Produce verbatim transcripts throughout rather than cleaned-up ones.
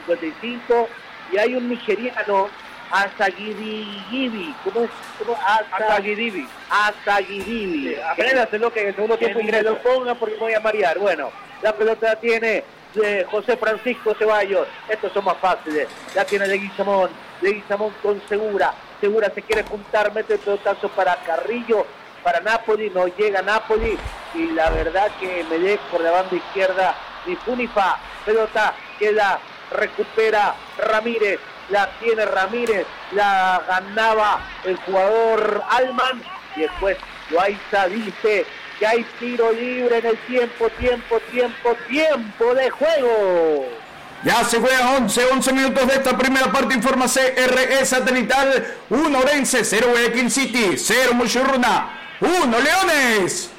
cincuenta y cinco, y hay un nigeriano, Azagidibi, ¿cómo es? ¿Cómo? Azagidibi. Azagidibi. Sí, apréndaselo que en el segundo tiempo ingresa. Lo ponga porque me voy a marear. Bueno, la pelota tiene de José Francisco Ceballos. Estos son más fáciles. La tiene Leguizamón. Leguizamón con Segura. Segura se quiere juntar, mete el pelotazo para Carrillo, para Napoli, no llega Napoli. Y la verdad que Melec por la banda izquierda, ni fu ni fa. Pelota que la recupera Ramírez. La tiene Ramírez, la ganaba el jugador Alman, y después Loaiza dice que hay tiro libre en el tiempo, tiempo, tiempo, tiempo de juego. Ya se juega once, once minutos de esta primera parte. Informa C R E Satelital. uno Orense, cero Guayaquil City, cero Mushurruna, uno Leones.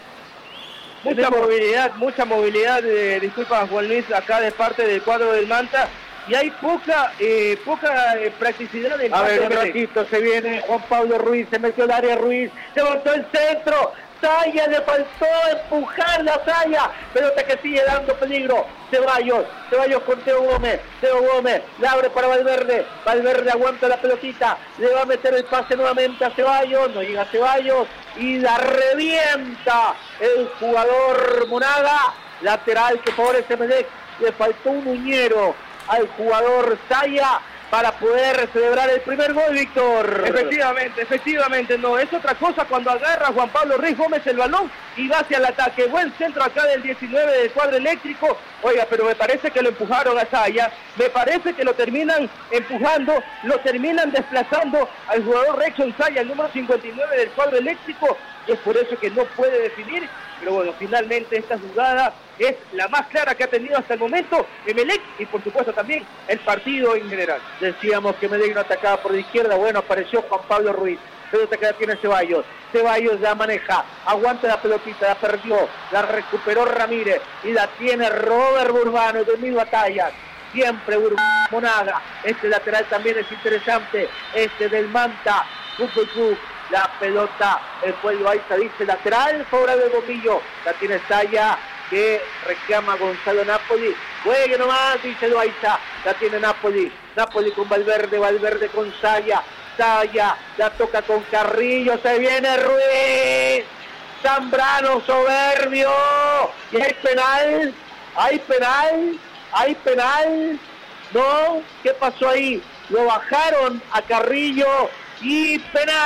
Mucha movilidad, mucha movilidad, eh, disculpa Juan Luis, acá de parte del cuadro del Manta. Y hay poca eh, poca eh, practicidad en A ver, un de ratito, se viene Juan Pablo Ruiz, se metió el área Ruiz, se botó el centro, Saya le faltó empujar la Saya, pelota que sigue dando peligro, Ceballos, Ceballos con Teo Gómez, Teo Gómez, la abre para Valverde, Valverde aguanta la pelotita, le va a meter el pase nuevamente a Ceballos, no llega Ceballos, y la revienta el jugador Monaga, lateral que favorece Melec, le faltó un uñero al jugador Saya para poder celebrar el primer gol, Víctor. Efectivamente, efectivamente, no, es otra cosa cuando agarra Juan Pablo Ruiz Gómez el balón y va hacia el ataque. Buen centro acá del diecinueve del cuadro eléctrico. Oiga, pero me parece que lo empujaron a Saya, me parece que lo terminan empujando, lo terminan desplazando al jugador Rexon Saya, el número cincuenta y nueve del cuadro eléctrico, y es por eso que no puede definir. Pero bueno, finalmente esta jugada es la más clara que ha tenido hasta el momento Emelec y por supuesto también el partido en general. Decíamos que Emelec no atacaba por la izquierda, bueno, apareció Juan Pablo Ruiz, pelota que la tiene Ceballos, Ceballos la maneja, aguanta la pelotita, la perdió, la recuperó Ramírez y la tiene Robert Burbano de mil batallas. Siempre Burbano, Monaga, este lateral también es interesante, este del Manta, Fútbol Club. La pelota, el cuello Aiza dice lateral, favorable del bombillo, la tiene Saya, que reclama Gonzalo Napoli, juegue nomás, dice Loaiza, la tiene Napoli, Napoli con Valverde, Valverde con Saya, Saya, la toca con Carrillo, se viene Ruiz, Zambrano soberbio, y hay penal, hay penal, hay penal, no, ¿qué pasó ahí? Lo bajaron a Carrillo, y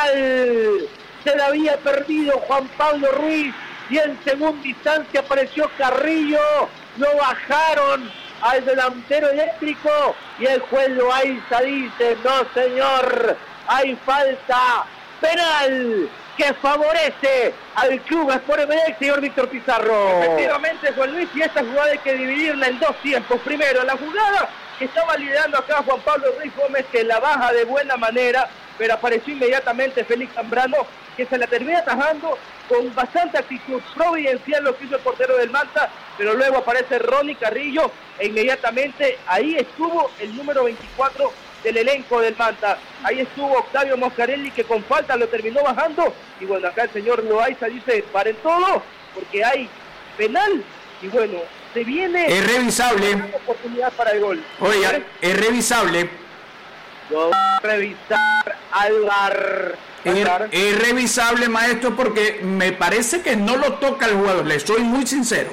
penal, se la había perdido Juan Pablo Ruiz y en segunda instancia apareció Carrillo, lo bajaron al delantero eléctrico y el juez Loaiza dice, no señor, hay falta, penal que favorece al club Sport Emelec, señor Víctor Pizarro. Efectivamente, Juan Luis, y esta jugada hay que dividirla en dos tiempos. Primero, la jugada que estaba liderando acá Juan Pablo Ruiz Gómez, que la baja de buena manera, pero apareció inmediatamente Félix Zambrano, que se la termina atajando con bastante actitud, providencial lo que hizo el portero del Manta, pero luego aparece Ronnie Carrillo, e inmediatamente ahí estuvo el número veinticuatro del elenco del Manta, ahí estuvo Octavio Moscarelli, que con falta lo terminó bajando, y bueno, acá el señor Loaiza dice, paren todo, porque hay penal, y bueno, se viene... Es revisable. Una oportunidad para el gol. Oiga, es revisable. Lo va a revisar al bar. Es, es revisable, maestro, porque me parece que no lo toca el jugador, le soy muy sincero.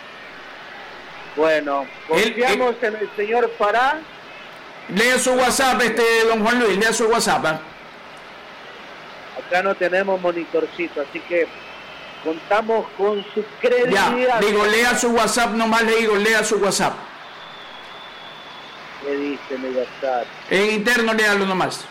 Bueno, confiamos el, el, en el señor Pará. Lea su WhatsApp, este don Juan Luis, lea su WhatsApp. ¿eh? Acá no tenemos monitorcito, así que contamos con su credibilidad. Ya, digo, lea su WhatsApp, nomás le digo, lea su WhatsApp. ¿Qué dice mi WhatsApp? En interno, léalo nomás.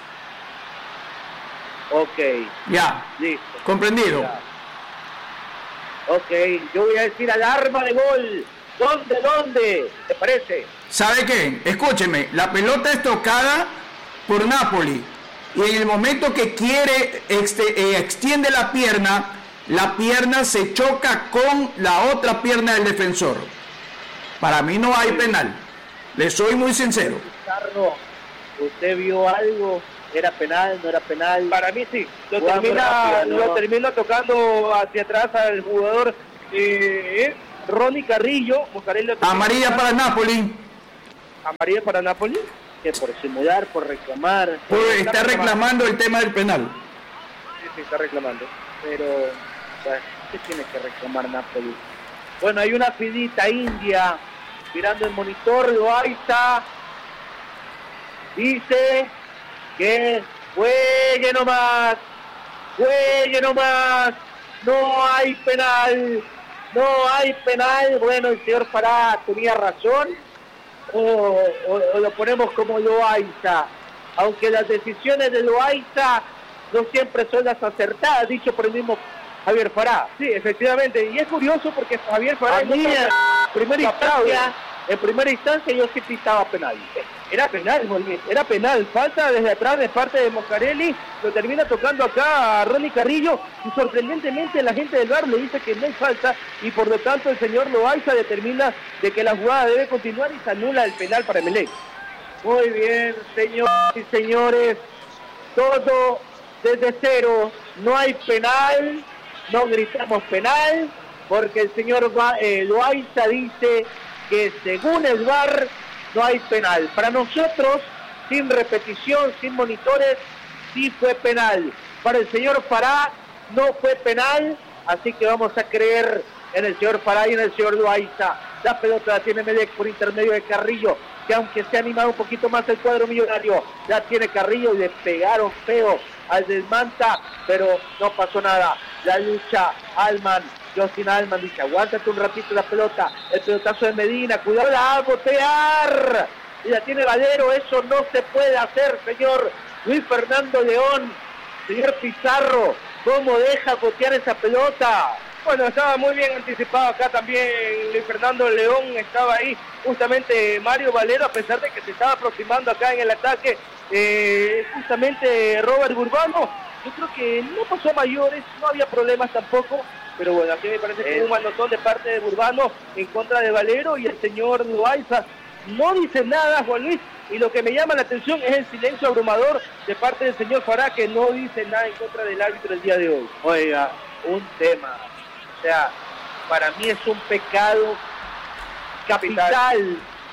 Ok. Ya. Listo. Comprendido. Ya. Ok, yo voy a decir alarma de gol. ¿Dónde, dónde? ¿Te parece? ¿Sabe qué? Escúcheme, la pelota es tocada por Napoli. Y en el momento que quiere, este, eh, extiende la pierna, la pierna se choca con la otra pierna del defensor. Para mí no hay penal. Le soy muy sincero. ¿Usted vio algo? ¿Era penal? ¿No era penal? Para mí sí. Lo termina, rápido, ¿no? Lo termina tocando hacia atrás al jugador eh, Ronnie Carrillo. Amarilla para Napoli. ¿Amarilla para Napoli? Que por simular, por reclamar. Por, está, está reclamando el tema del penal. Sí, sí, está reclamando. Pero, o sea, ¿qué tiene que reclamar Napoli? Bueno, hay una fidita india mirando el monitor, Loaiza dice que juegue nomás, juegue nomás, no hay penal, no hay penal. Bueno, el señor Fará tenía razón, o, o, o lo ponemos como Loaiza, aunque las decisiones de Loaiza no siempre son las acertadas, dicho por el mismo Javier Fará. Sí, efectivamente, y es curioso porque Javier Fará en primera instancia, en primera instancia yo sí pitaba penal. Era penal, era penal, falta desde atrás de parte de Moscarelli, lo termina tocando acá a Ronnie Carrillo y sorprendentemente la gente del V A R le dice que no hay falta y por lo tanto el señor Loaiza determina de que la jugada debe continuar y se anula el penal para Emelec. Muy bien, señores y señores, todo desde cero, no hay penal, no gritamos penal, porque el señor eh, Loaiza dice que según el V A R no hay penal. Para nosotros, sin repetición, sin monitores, sí fue penal. Para el señor Fará no fue penal, así que vamos a creer en el señor Fará y en el señor Loaiza. La pelota la tiene Emelec por intermedio de Carrillo, que aunque se ha animado un poquito más el cuadro millonario, la tiene Carrillo y le pegaron feo al del Manta, pero no pasó nada. La lucha, Alman, Justin Alman dice, aguántate un ratito la pelota, el pelotazo de Medina, cuidado, la va a botear, y la tiene Valero, eso no se puede hacer, señor Luis Fernando León, señor Pizarro, ¿cómo deja botear esa pelota? Bueno, estaba muy bien anticipado acá también Luis Fernando León, estaba ahí justamente Mario Valero, a pesar de que se estaba aproximando acá en el ataque, eh, justamente Robert Burbano, yo creo que no pasó a mayores, no había problemas tampoco, pero bueno, aquí me parece que hubo un manotón de parte de Burbano en contra de Valero y el señor Loaiza no dice nada, Juan Luis, y lo que me llama la atención es el silencio abrumador de parte del señor Fará, que no dice nada en contra del árbitro el día de hoy. Oiga, un tema, o sea, para mí es un pecado capital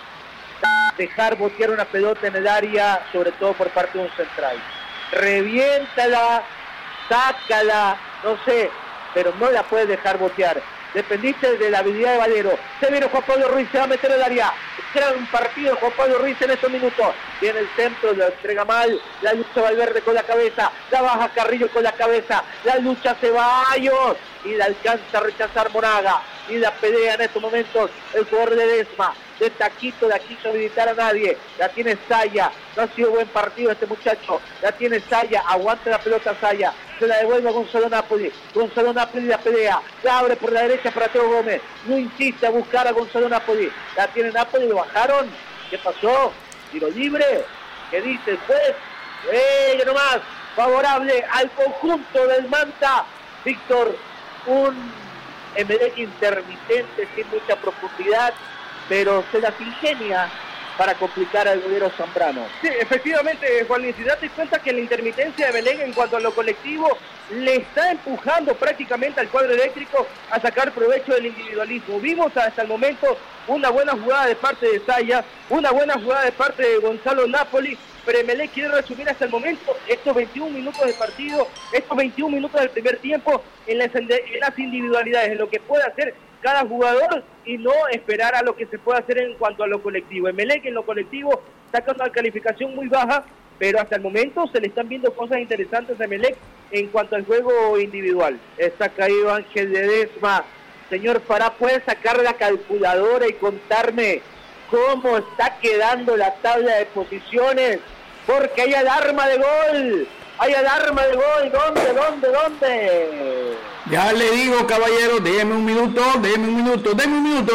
dejar botear una pelota en el área, sobre todo por parte de un central. Reviéntala, sácala, no sé, pero no la puedes dejar botear. Dependiste de la habilidad de Valero. Se viene Juan Pablo Ruiz, se va a meter en el área. Gran partido de Juan Pablo Ruiz en estos minutos. Viene el centro, lo entrega mal. La lucha Valverde con la cabeza. La baja Carrillo con la cabeza. La lucha Ceballos. Y la alcanza a rechazar Monaga. Y la pelea en estos momentos el jugador de Desma. De taquito, la quiso habilitar a nadie. La tiene Saya. No ha sido buen partido este muchacho. La tiene Saya. Aguanta la pelota Saya. Se la devuelve a Gonzalo Napoli. Gonzalo Napoli la pelea. La abre por la derecha para Teo Gómez. No insiste a buscar a Gonzalo Napoli. La tiene Napoli. Lo bajaron. ¿Qué pasó? Tiro libre. ¿Qué dice el juez? ¡Eh, nomás! Favorable al conjunto del Manta. Víctor, un Emelec intermitente sin mucha profundidad, pero se las ingenia para complicar al golero Zambrano. Sí, efectivamente, Juan Luis, si date cuenta que la intermitencia de Belén en cuanto a lo colectivo le está empujando prácticamente al cuadro eléctrico a sacar provecho del individualismo. Vimos hasta el momento una buena jugada de parte de Saya, una buena jugada de parte de Gonzalo Napoli, pero Emelec quiere resumir hasta el momento estos veintiún minutos de partido, estos veintiún minutos del primer tiempo en las, en las individualidades, en lo que puede hacer cada jugador y no esperar a lo que se puede hacer en cuanto a lo colectivo. Emelec en lo colectivo saca una calificación muy baja, pero hasta el momento se le están viendo cosas interesantes a Emelec en cuanto al juego individual. Está caído Ángel Ledesma. Señor Fará, ¿puede sacar la calculadora y contarme cómo está quedando la tabla de posiciones? Porque hay alarma de gol. Hay alarma de gol. ¿Dónde, dónde, dónde? Ya le digo, caballero, déjeme un minuto, déjeme un minuto, déjeme un minuto.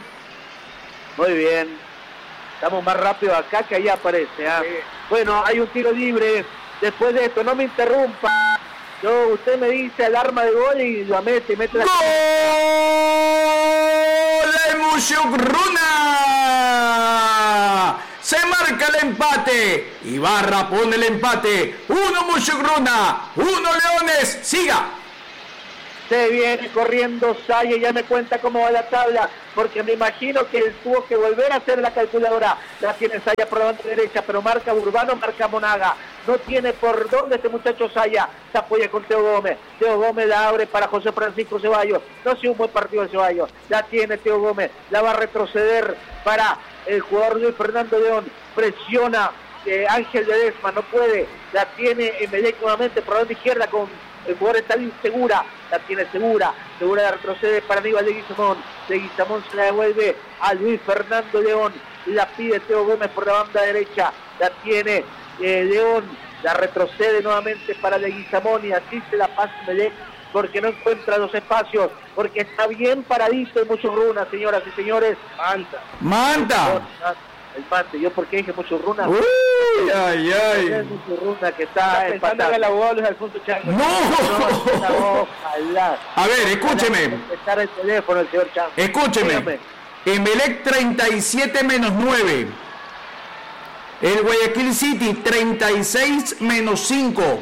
Muy bien. Estamos más rápido acá que allá aparece. ¿eh? Sí. Bueno, hay un tiro libre. Después de esto, no me interrumpa. Yo, usted me dice alarma de gol y lo mete y mete la... ¡Gol! ¡La Muchugruna! Se marca el empate. Ibarra pone el empate. Uno Muchugruna, uno Leones. Siga. Se viene corriendo Saya, ya me cuenta cómo va la tabla, porque me imagino que tuvo que volver a hacer la calculadora. La tiene Saya por la banda derecha, pero marca Urbano, marca Monaga. No tiene por dónde este muchacho Saya. Se apoya con Teo Gómez. Teo Gómez la abre para José Francisco Ceballos. No ha sido un buen partido de Ceballos. La tiene Teo Gómez. La va a retroceder para el jugador Luis Fernando León. Presiona eh, Ángel Ledesma, no puede. La tiene Emelec nuevamente por la banda izquierda con el jugador está insegura, la tiene segura, segura la retrocede para Aníbal Leguizamón, Leguizamón se la devuelve a Luis Fernando León, la pide Teo Gómez por la banda derecha, la tiene eh, León, la retrocede nuevamente para Leguizamón y así se la pasa Melec porque no encuentra los espacios, porque está bien paradito en Muchurruna, señoras y señores. Manta. Manta. El Mante, yo porque dije Muchurruna. Uy, ay, ay. Es Muchurruna que está empatando el abogado Luis Alfonso Chango. No. no ojalá. A ver, escúcheme. Ojalá el teléfono el señor Chango. Escúcheme. Emelec treinta y siete menos nueve. El Guayaquil City treinta y seis menos cinco.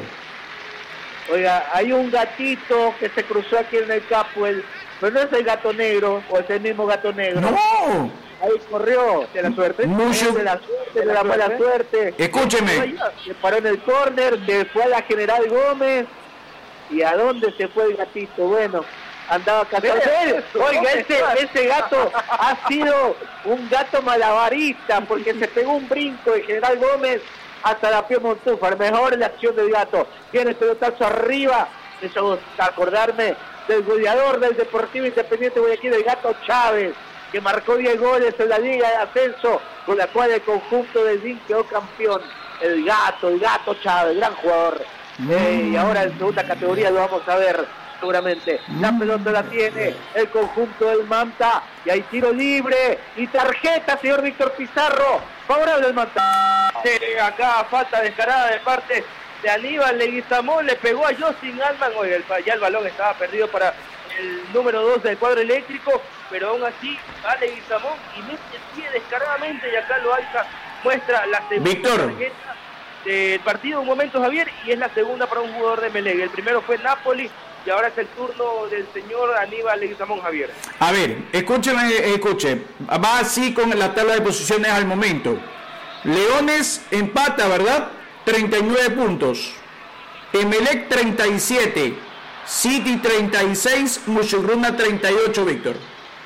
Oiga, hay un gatito que se cruzó aquí en el campo, el, pero no es el gato negro, o es el mismo gato negro. No. Ahí corrió, de la suerte, Mucho, de la suerte, de la mala suerte. Escúcheme. Se paró en el córner, se fue a la General Gómez. ¿Y a dónde se fue el gatito? Bueno, andaba casado. Oiga, ese, ese gato ha sido un gato malabarista, porque se pegó un brinco de General Gómez hasta la Pío Montúfar. Mejor la acción del gato. Tiene el pelotazo arriba. Eso acordarme del goleador del Deportivo Independiente Guayaquil, el gato Chávez, que marcó diez goles en la Liga de Ascenso, con la cual el conjunto del D I N quedó campeón. El gato, el gato Chávez, gran jugador. Mm. Eh, y ahora en segunda categoría lo vamos a ver seguramente. Mm. La pelota la tiene el conjunto del Manta, y hay tiro libre y tarjeta, señor Víctor Pizarro, favorable al Manta. Sí, acá falta descarada de parte de Aníbal Leguizamón, le pegó a Justin Alman. Oye, el, ya el balón estaba perdido para el número dos del cuadro eléctrico, pero aún así va Leguizamón y mete el pie descaradamente, y acá lo alza, muestra la segunda Víctor. tarjeta del partido un momento, Javier, y es la segunda para un jugador de Melec. El primero fue Napoli y ahora es el turno del señor Aníbal Leguizamón, Javier. A ver, escúcheme, escuche, va así con la tabla de posiciones al momento. Leones empata, ¿verdad? treinta y nueve puntos. Emelec treinta y siete. City treinta y seis, Muchurruna treinta y ocho, Víctor.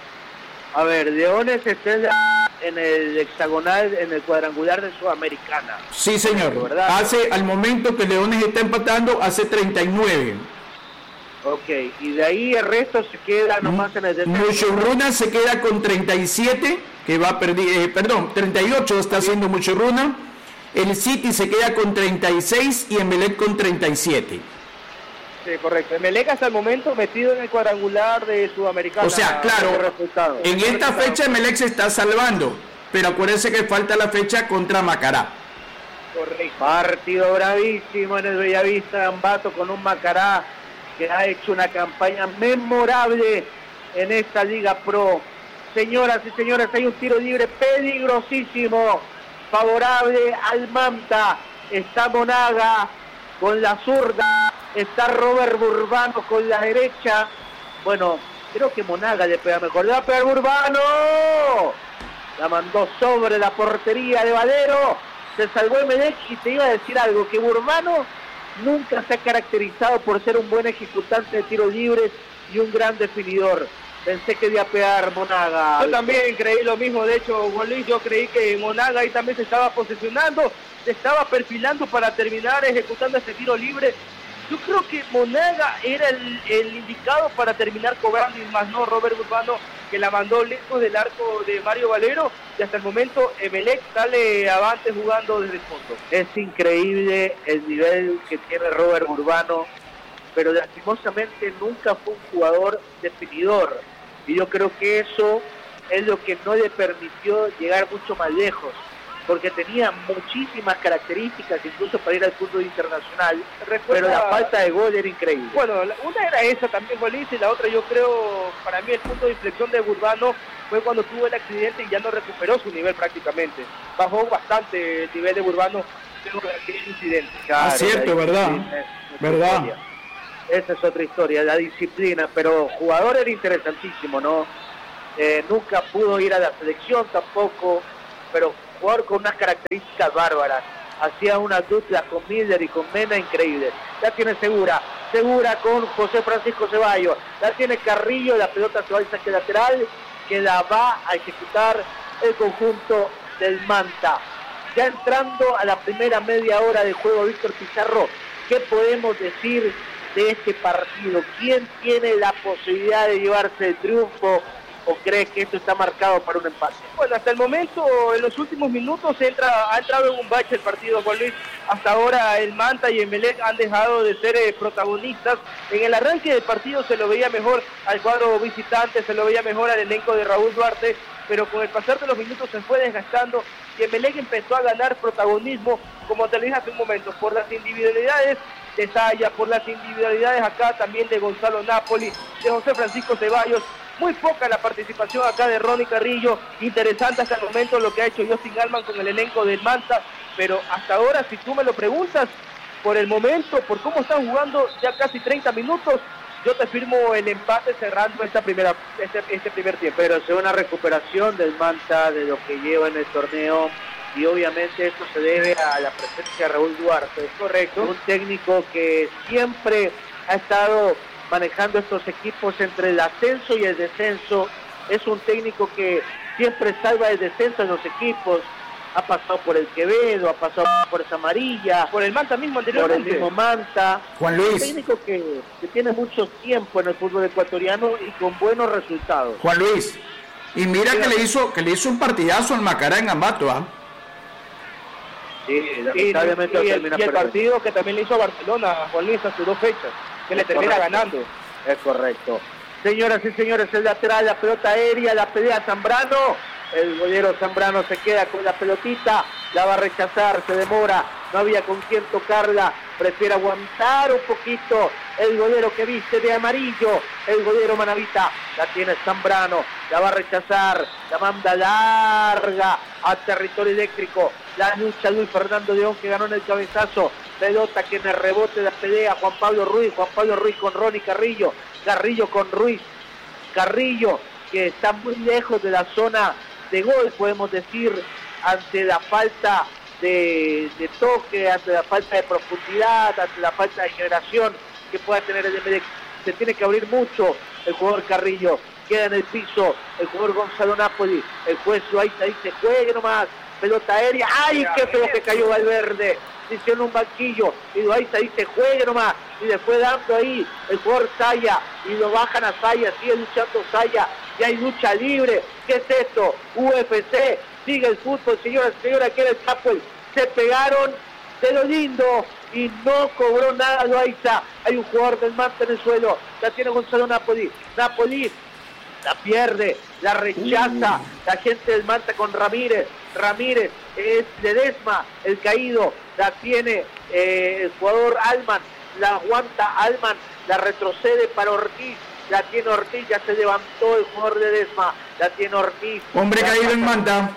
A ver, Leones está en, la, en el hexagonal, en el cuadrangular de Sudamericana. Sí, señor. ¿Verdad? Hace, al momento que Leones está empatando, hace treinta y nueve. Ok, y de ahí el resto se queda nomás en el... Muchurruna se queda con treinta y siete, que va a perder, eh, perdón, treinta y ocho está haciendo Muchurruna. El City se queda con treinta y seis y Emelec con treinta y siete. Sí, correcto. Emelec hasta el momento metido en el cuadrangular de Sudamericana. O sea, claro, en esta fecha Emelec se está salvando, pero acuérdense que falta la fecha contra Macará. Correcto. Partido bravísimo en el Bellavista de Ambato con un Macará que ha hecho una campaña memorable en esta Liga Pro. Señoras y señores, hay un tiro libre peligrosísimo, favorable al Manta. Está Monaga con la zurda, está Robert Burbano con la derecha. Bueno, creo que Monaga le pega mejor. Le va a pegar Burbano. La mandó sobre la portería de Valero. Se salvó Emelec, y te iba a decir algo, que Burbano nunca se ha caracterizado por ser un buen ejecutante de tiros libres y un gran definidor. Pensé que iba a pegar Monaga. Yo también creí lo mismo, de hecho, Juan Luis, yo creí que Monaga ahí también se estaba posicionando, se estaba perfilando para terminar ejecutando ese tiro libre. Yo creo que Monaga era el, el indicado para terminar cobrando, y más no Robert Urbano, que la mandó lejos del arco de Mario Valero, y hasta el momento Emelec sale avante jugando desde el fondo. Es increíble el nivel que tiene Robert Urbano, pero lastimosamente nunca fue un jugador definidor, y yo creo que eso es lo que no le permitió llegar mucho más lejos, porque tenía muchísimas características incluso para ir al fútbol internacional. Recuerda, pero la falta de gol era increíble. Bueno, una era esa también, Juan Luis, y la otra, yo creo, para mí el punto de inflexión de Urbano fue cuando tuvo el accidente y ya no recuperó su nivel prácticamente. Bajó bastante el nivel de Urbano luego de aquel incidente. Claro, ah, cierto, ¿verdad? ¿Verdad? esa es otra historia, la disciplina, pero jugador era interesantísimo, ¿no? Eh, nunca pudo ir a la selección tampoco, pero jugador con unas características bárbaras. Hacía una dupla con Miller y con Mena increíble. La tiene Segura, Segura con José Francisco Ceballos, la tiene Carrillo, la pelota se va al saque lateral, que la va a ejecutar el conjunto del Manta. Ya entrando a la primera media hora de juego, Víctor Pizarro, ¿qué podemos decir de este partido? ¿Quién tiene la posibilidad de llevarse el triunfo? ¿O crees que esto está marcado para un empate? Bueno, hasta el momento, en los últimos minutos, entra, ha entrado en un bache el partido, Juan Luis. Hasta ahora el Manta y el Emelec han dejado de ser eh, protagonistas. En el arranque del partido se lo veía mejor al cuadro visitante, se lo veía mejor al elenco de Raúl Duarte, pero con el pasar de los minutos se fue desgastando y el Emelec empezó a ganar protagonismo, como te dije hace un momento, por las individualidades de Saya, por las individualidades acá también de Gonzalo Napoli, de José Francisco Ceballos. Muy poca la participación acá de Ronnie Carrillo. Interesante hasta el momento lo que ha hecho Justin Allman con el elenco del Manta, pero hasta ahora, si tú me lo preguntas, por el momento, por cómo están jugando ya casi treinta minutos, yo te firmo el empate cerrando esta primera, este, este primer tiempo. Pero es una recuperación del Manta de lo que lleva en el torneo, y obviamente esto se debe a la presencia de Raúl Duarte. Es correcto, un técnico que siempre ha estado manejando estos equipos entre el ascenso y el descenso. Es un técnico que siempre salva el descenso en los equipos. Ha pasado por el Quevedo, ha pasado por esa Amarilla, por el Manta mismo anteriormente, por el mismo Manta. Juan Luis. Un técnico que, que tiene mucho tiempo en el fútbol ecuatoriano y con buenos resultados. Juan Luis, y mira que le hizo que le hizo un partidazo al Macará en Ambato, ¿ah? Sí, y, y, y, el, y el partido que también le hizo a Barcelona, Juan Luis, hace dos fechas, que le termina correcto. ganando. Es correcto. Señoras y señores, el lateral, la pelota aérea, la pelea Zambrano. El golero Zambrano se queda con la pelotita, la va a rechazar, se demora, no había con quién tocarla, prefiere aguantar un poquito el golero que viste de amarillo, el golero Manavita, la tiene Zambrano, la va a rechazar, la manda larga a territorio eléctrico, la lucha Luis Fernando León que ganó en el cabezazo, pelota que en el rebote la pelea Juan Pablo Ruiz, Juan Pablo Ruiz con Ronnie Carrillo, Carrillo con Ruiz, Carrillo que está muy lejos de la zona de gol, podemos decir, ante la falta de, de toque, ante la falta de profundidad, ante la falta de generación que pueda tener el Emelec. Se tiene que abrir mucho el jugador Carrillo, queda en el piso el jugador Gonzalo Napoli, el juez Loaiza dice juegue nomás, pelota aérea, ¡ay qué feo que cayó Valverde! Dice en un banquillo, y Loaiza dice juegue nomás, y le fue dando ahí el jugador Saya, y lo bajan a Saya, sigue luchando Saya, y hay lucha libre. ¿Qué es esto? U F C, sigue el fútbol, señoras y señores, que era el Chapoy, se pegaron de lo lindo y no cobró nada Loaiza. Hay un jugador del Manta en el suelo, la tiene Gonzalo Napoli, Napoli la pierde, la rechaza, la gente del Manta con Ramírez, Ramírez es Ledesma, el caído, la tiene eh, el jugador Allman, la aguanta Allman, la retrocede para Ortiz, la tiene Ortiz, ya se levantó el jugador de Ledesma, la tiene Ortiz. Hombre caído en Manta.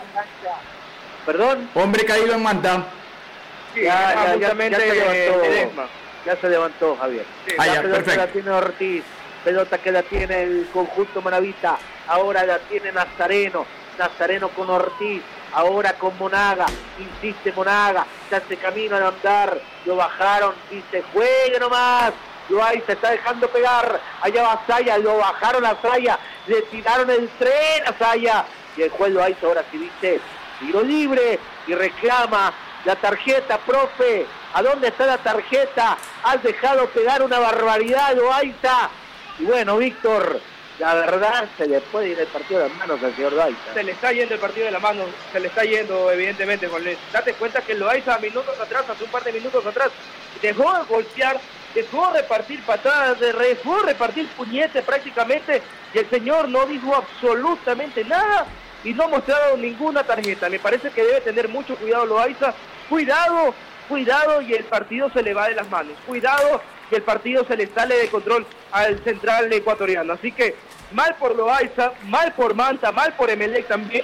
¿Perdón? Hombre caído en Manta. Sí, ya, ya, ya, ya, se levantó, Ledesma. Ya se levantó, Javier. Sí, ah, la ya, pelota perfecto. la tiene Ortiz, pelota que la tiene el conjunto Manavita, ahora la tiene Nazareno, Nazareno con Ortiz, ahora con Monaga, insiste Monaga, se hace camino al andar, lo bajaron, dice juegue nomás, Loaiza se está dejando pegar, allá va Saya, lo bajaron a Saya, le tiraron el tren a Saya, y el juez Loaiza ahora sí dice tiro libre y reclama la tarjeta, profe, ¿a dónde está la tarjeta? Has dejado pegar una barbaridad, Loaiza. Y bueno, Víctor, la verdad se le puede ir el partido de las manos al señor Loaiza. Se le está yendo el partido de las manos, se le está yendo evidentemente con Luis. Date cuenta que Loaiza minutos atrás, hace un par de minutos atrás, dejó de golpear, dejó de repartir patadas, dejó de repartir puñetes prácticamente, y el señor no dijo absolutamente nada y no ha mostrado ninguna tarjeta. Me parece que debe tener mucho cuidado Loaiza, cuidado, cuidado, y el partido se le va de las manos, cuidado, que el partido se le sale de control al central ecuatoriano. Así que mal por Loaiza, mal por Manta, mal por Emelec también,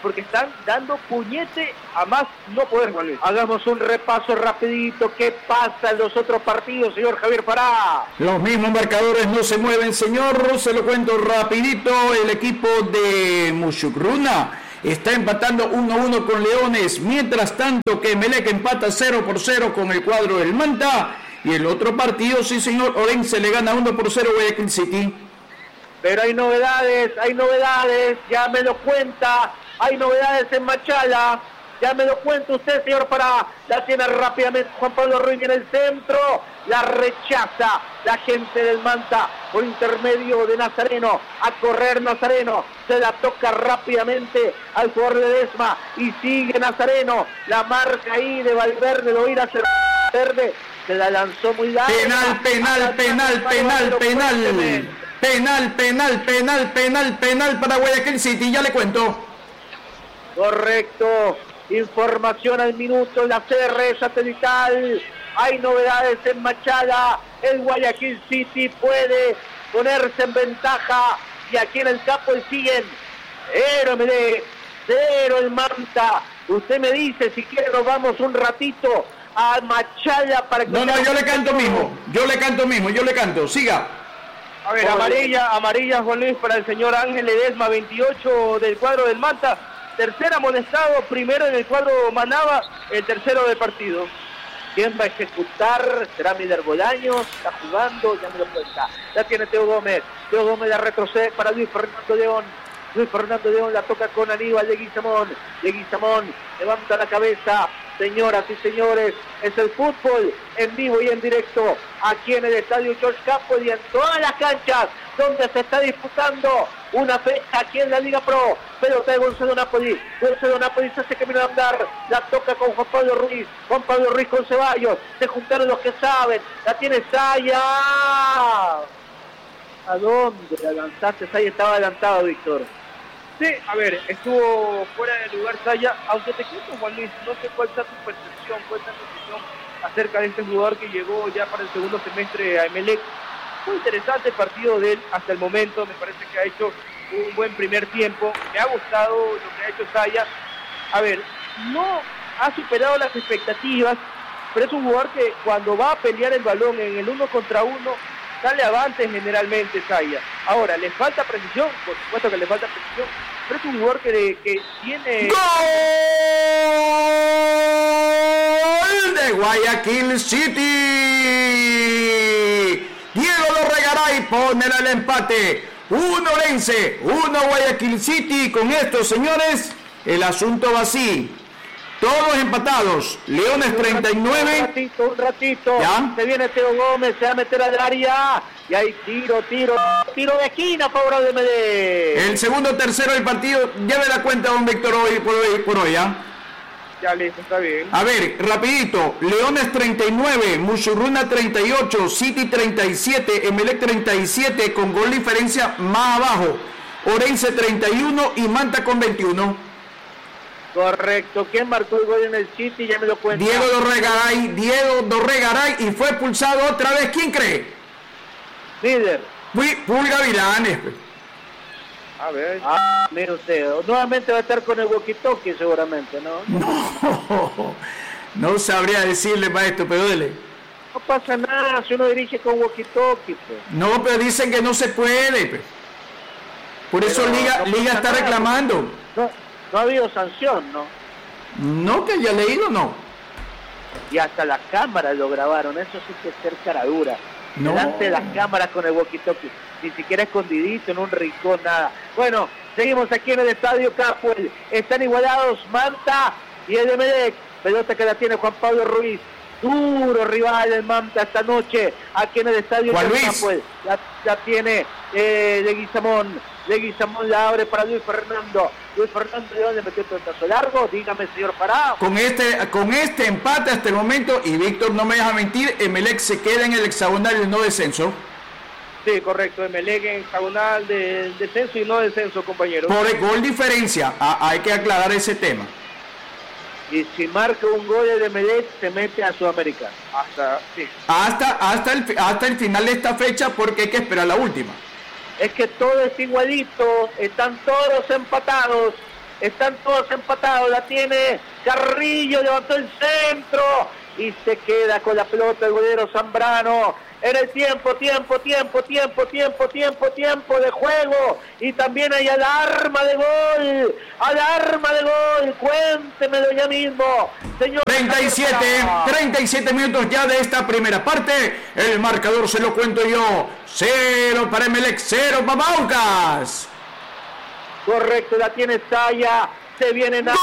porque están dando puñete a más no poder, Juan Luis. Hagamos un repaso rapidito. ¿Qué pasa en los otros partidos, señor Javier Pará? Los mismos marcadores no se mueven, señor. Se lo cuento rapidito. El equipo de Mushugruna está empatando uno a uno con Leones. Mientras tanto que Emelec empata cero por cero con el cuadro del Manta. Y el otro partido, sí señor, Orense le gana uno por cero a Guayaquil City. Pero hay novedades, hay novedades, ya me lo cuenta, hay novedades en Machala, ya me lo cuenta usted, señor Pará, la tiene rápidamente Juan Pablo Ruiz en el centro, la rechaza la gente del Manta por intermedio de Nazareno, a correr Nazareno, se la toca rápidamente al jugador de Ledesma y sigue Nazareno, la marca ahí de Valverde, lo irá a hacer Verde, se la lanzó muy larga. Penal, penal, penal, penal, penal. Penal, penal, penal, penal, penal para Guayaquil City, ya le cuento. Correcto, información al minuto, la C R satelital, hay novedades en Machala, el Guayaquil City puede ponerse en ventaja y aquí en el campo siguen cero Emelec, cero el Manta. Usted me dice si quiere nos vamos un ratito a Machala para que... No, no, yo le canto mismo, yo le canto mismo, yo le canto, siga. A ver, amarilla, amarilla Juan Luis para el señor Ángel Ledesma, veintiocho del cuadro del Manta, tercer amonestado, primero en el cuadro Manaba, el tercero del partido. ¿Quién va a ejecutar? ¿Será Miller Bolaños? ¿Está jugando? Ya me lo cuenta. Ya tiene Teo Gómez, Teo Gómez la retrocede para Luis Fernando León. Luis Fernando León la toca con Aníbal Leguizamón. Leguizamón levanta la cabeza. Señoras y señores, es el fútbol en vivo y en directo aquí en el estadio George Campos y en todas las canchas donde se está disputando una fecha aquí en la Liga Pro. Pelota de Gonzalo Napoli, Gonzalo Napoli se hace camino a andar, la toca con Juan Pablo Ruiz, Juan Pablo Ruiz con Ceballos, se juntaron los que saben, la tiene Saya. ¿A dónde la lanzaste? Saya estaba adelantado, Víctor. Sí, a ver, estuvo fuera de lugar Saya, aunque te cuento, Juan Luis, no sé cuál sea tu percepción, cuál sea tu opinión acerca de este jugador que llegó ya para el segundo semestre a Emelec. Muy interesante el partido de él hasta el momento, me parece que ha hecho un buen primer tiempo, me ha gustado lo que ha hecho Saya. A ver, no ha superado las expectativas, pero es un jugador que cuando va a pelear el balón en el uno contra uno, sale avante generalmente Saya. Ahora, ¿le falta precisión? Por supuesto que le falta precisión, pero es un jugador que, que tiene... ¡Gol de Guayaquil City! Diego Dorregaray pone el empate. Uno Orense, uno Guayaquil City. Con esto, señores, el asunto va así. Todos empatados. Leones treinta y nueve. Un ratito, un ratito. ¿Ya? Se viene Teo Gómez, se va a meter al área. Y hay tiro, tiro, tiro de esquina a favor de Medellín. El segundo tercero del partido. Lleve la cuenta, don Víctor, hoy por hoy, por hoy, ¿ya? Ya listo, está bien. A ver, rapidito. Leones treinta y nueve, Musurruna treinta y ocho, City treinta y siete, Emelec treinta y siete, con gol diferencia más abajo. Orense treinta y uno y Manta con veintiuno. Correcto. ¿Quién marcó el gol en el City? Ya me lo cuenta. Diego Dorregaray, Diego Dorregaray, y fue expulsado otra vez. ¿Quién cree? Líder. Fui Pulga Vilanes. A ver. Ah, mire usted. Nuevamente va a estar con el walkie-talkie seguramente, ¿no? No, no sabría decirle, maestro, pero dele. No pasa nada si uno dirige con walkie-talkie, pues. No, pero dicen que no se puede, pues. Por eso Pero Liga, no Liga pasa está nada. reclamando. No, no ha habido sanción, ¿no? No, que haya leído, no. Y hasta las cámaras lo grabaron, eso sí que es ser cara dura. No. Delante de las cámaras con el walkie-talkie, ni siquiera escondidito en un rincón, nada. Bueno, seguimos aquí en el estadio Capuel, están igualados Manta y el Emelec, pelota que la tiene Juan Pablo Ruiz, duro rival el Manta esta noche, aquí en el estadio Juan Luis. Capuel, la, la tiene eh, Leguizamón, Leguizamón la abre para Luis Fernando, Luis Fernando, ¿de dónde metió el pelotazo largo? Dígame, señor Pará. Con este, con este empate hasta el momento, y Víctor no me deja mentir, Emelec se queda en el hexagonal y no descenso. Sí, correcto, Emelec en hexagonal de descenso y no descenso, compañero. Por el gol diferencia, a, hay que aclarar ese tema. Y si marca un gol de Emelec, se mete a Sudamericana. Hasta, sí. Hasta, hasta, el, hasta el final de esta fecha, porque hay que esperar la última. Es que todo es igualito, están todos empatados están todos empatados, la tiene Carrillo, levantó el centro y se queda con la pelota el golero Zambrano. En el tiempo, tiempo, tiempo, tiempo, tiempo, tiempo, tiempo de juego. Y también hay alarma de gol. Alarma de gol. Cuéntemelo ya mismo, señor. treinta y siete, treinta y siete minutos ya de esta primera parte. El marcador se lo cuento yo. Cero para Emelec, cero para Aucas. Correcto, la tiene Saya. Se viene ¡Gol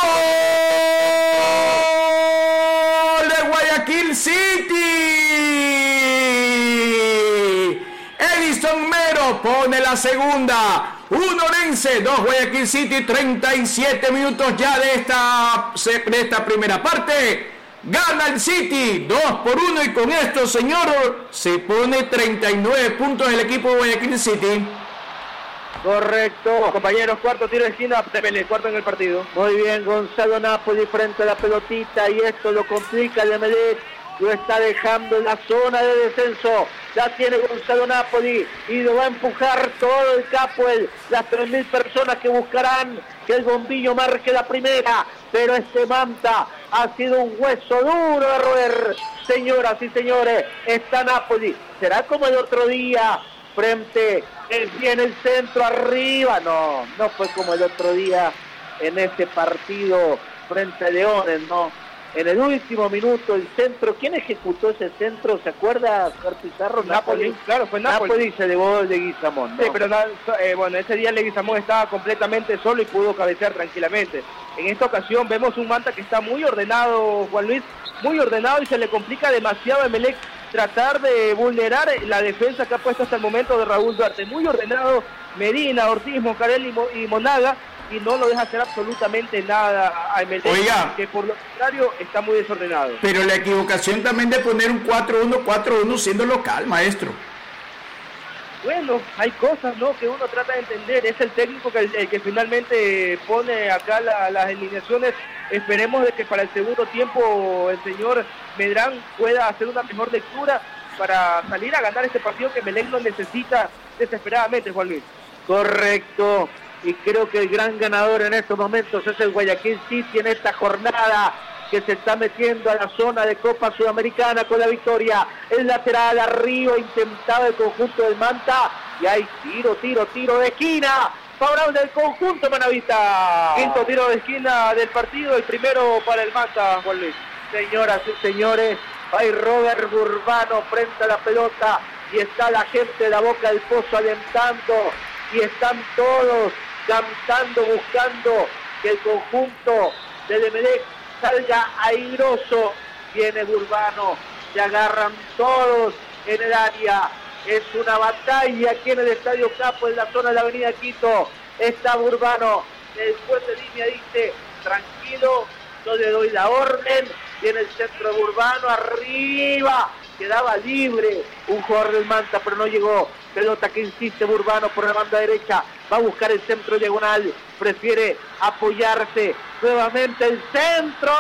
de Guayaquil City! Edison Mero pone la segunda. Un Orense, dos Guayaquil City, treinta y siete minutos ya de esta, de esta primera parte. Gana el City, dos por uno, y con esto, señor, se pone treinta y nueve puntos el equipo de Guayaquil City. Correcto, compañeros, cuarto tiro de esquina, Emelec, cuarto en el partido. Muy bien, Gonzalo Napoli frente a la pelotita, y esto lo complica el Emelec, lo está dejando en la zona de descenso. La tiene Gonzalo Napoli y lo va a empujar todo el Capuel, las tres mil personas que buscarán que el bombillo marque la primera, pero este Manta ha sido un hueso duro de roer. Señoras y señores, está Napoli, será como el otro día frente, él viene el centro arriba, no, no fue como el otro día en ese partido frente a Leones, no, en el último minuto el centro, ¿quién ejecutó ese centro? ¿Se acuerda, Oscar Pizarro? Napoli, Napoli, claro, fue Napoli. Napoli se llevó el de Guizamón, ¿no? Sí, pero eh, bueno, ese día Leguizamón estaba completamente solo y pudo cabecear tranquilamente. En esta ocasión vemos un Manta que está muy ordenado, Juan Luis, muy ordenado, y se le complica demasiado a Emelec tratar de vulnerar la defensa que ha puesto hasta el momento de Raúl Duarte. Muy ordenado Medina, Ortiz, Moncarelli y Monaga, y no lo deja hacer absolutamente nada a Emelec, Oiga, que por lo contrario está muy desordenado. Pero la equivocación también de poner un cuatro uno cuatro uno siendo local, maestro. Bueno, hay cosas, ¿no?, que uno trata de entender. Es el técnico que, el que finalmente pone acá la, las alineaciones. Esperemos de que para el segundo tiempo el señor Medrán pueda hacer una mejor lectura para salir a ganar este partido que Emelec lo necesita desesperadamente, Juan Luis. Correcto, y creo que el gran ganador en estos momentos es el Guayaquil City en esta jornada, que se está metiendo a la zona de Copa Sudamericana con la victoria. El lateral arriba, intentaba el conjunto del Manta, y hay tiro, tiro, tiro de esquina, favorable del conjunto manavita. Quinto tiro de esquina del partido, el primero para el Manta, Juan Luis. Señoras y señores, hay Robert Burbano frente a la pelota, y está la gente de la Boca del Pozo alentando, y están todos cantando, buscando que el conjunto del Emelec salga airoso. Viene Burbano, se agarran todos en el área, es una batalla aquí en el Estadio Capo, en la zona de la avenida Quito. Está Burbano, el juez de línea dice, tranquilo, yo le doy la orden. Viene el centro de Burbano, arriba, quedaba libre un jugador del Manta, pero no llegó. Pelota que insiste Burbano por la banda derecha, va a buscar el centro diagonal, prefiere apoyarse, nuevamente el centro,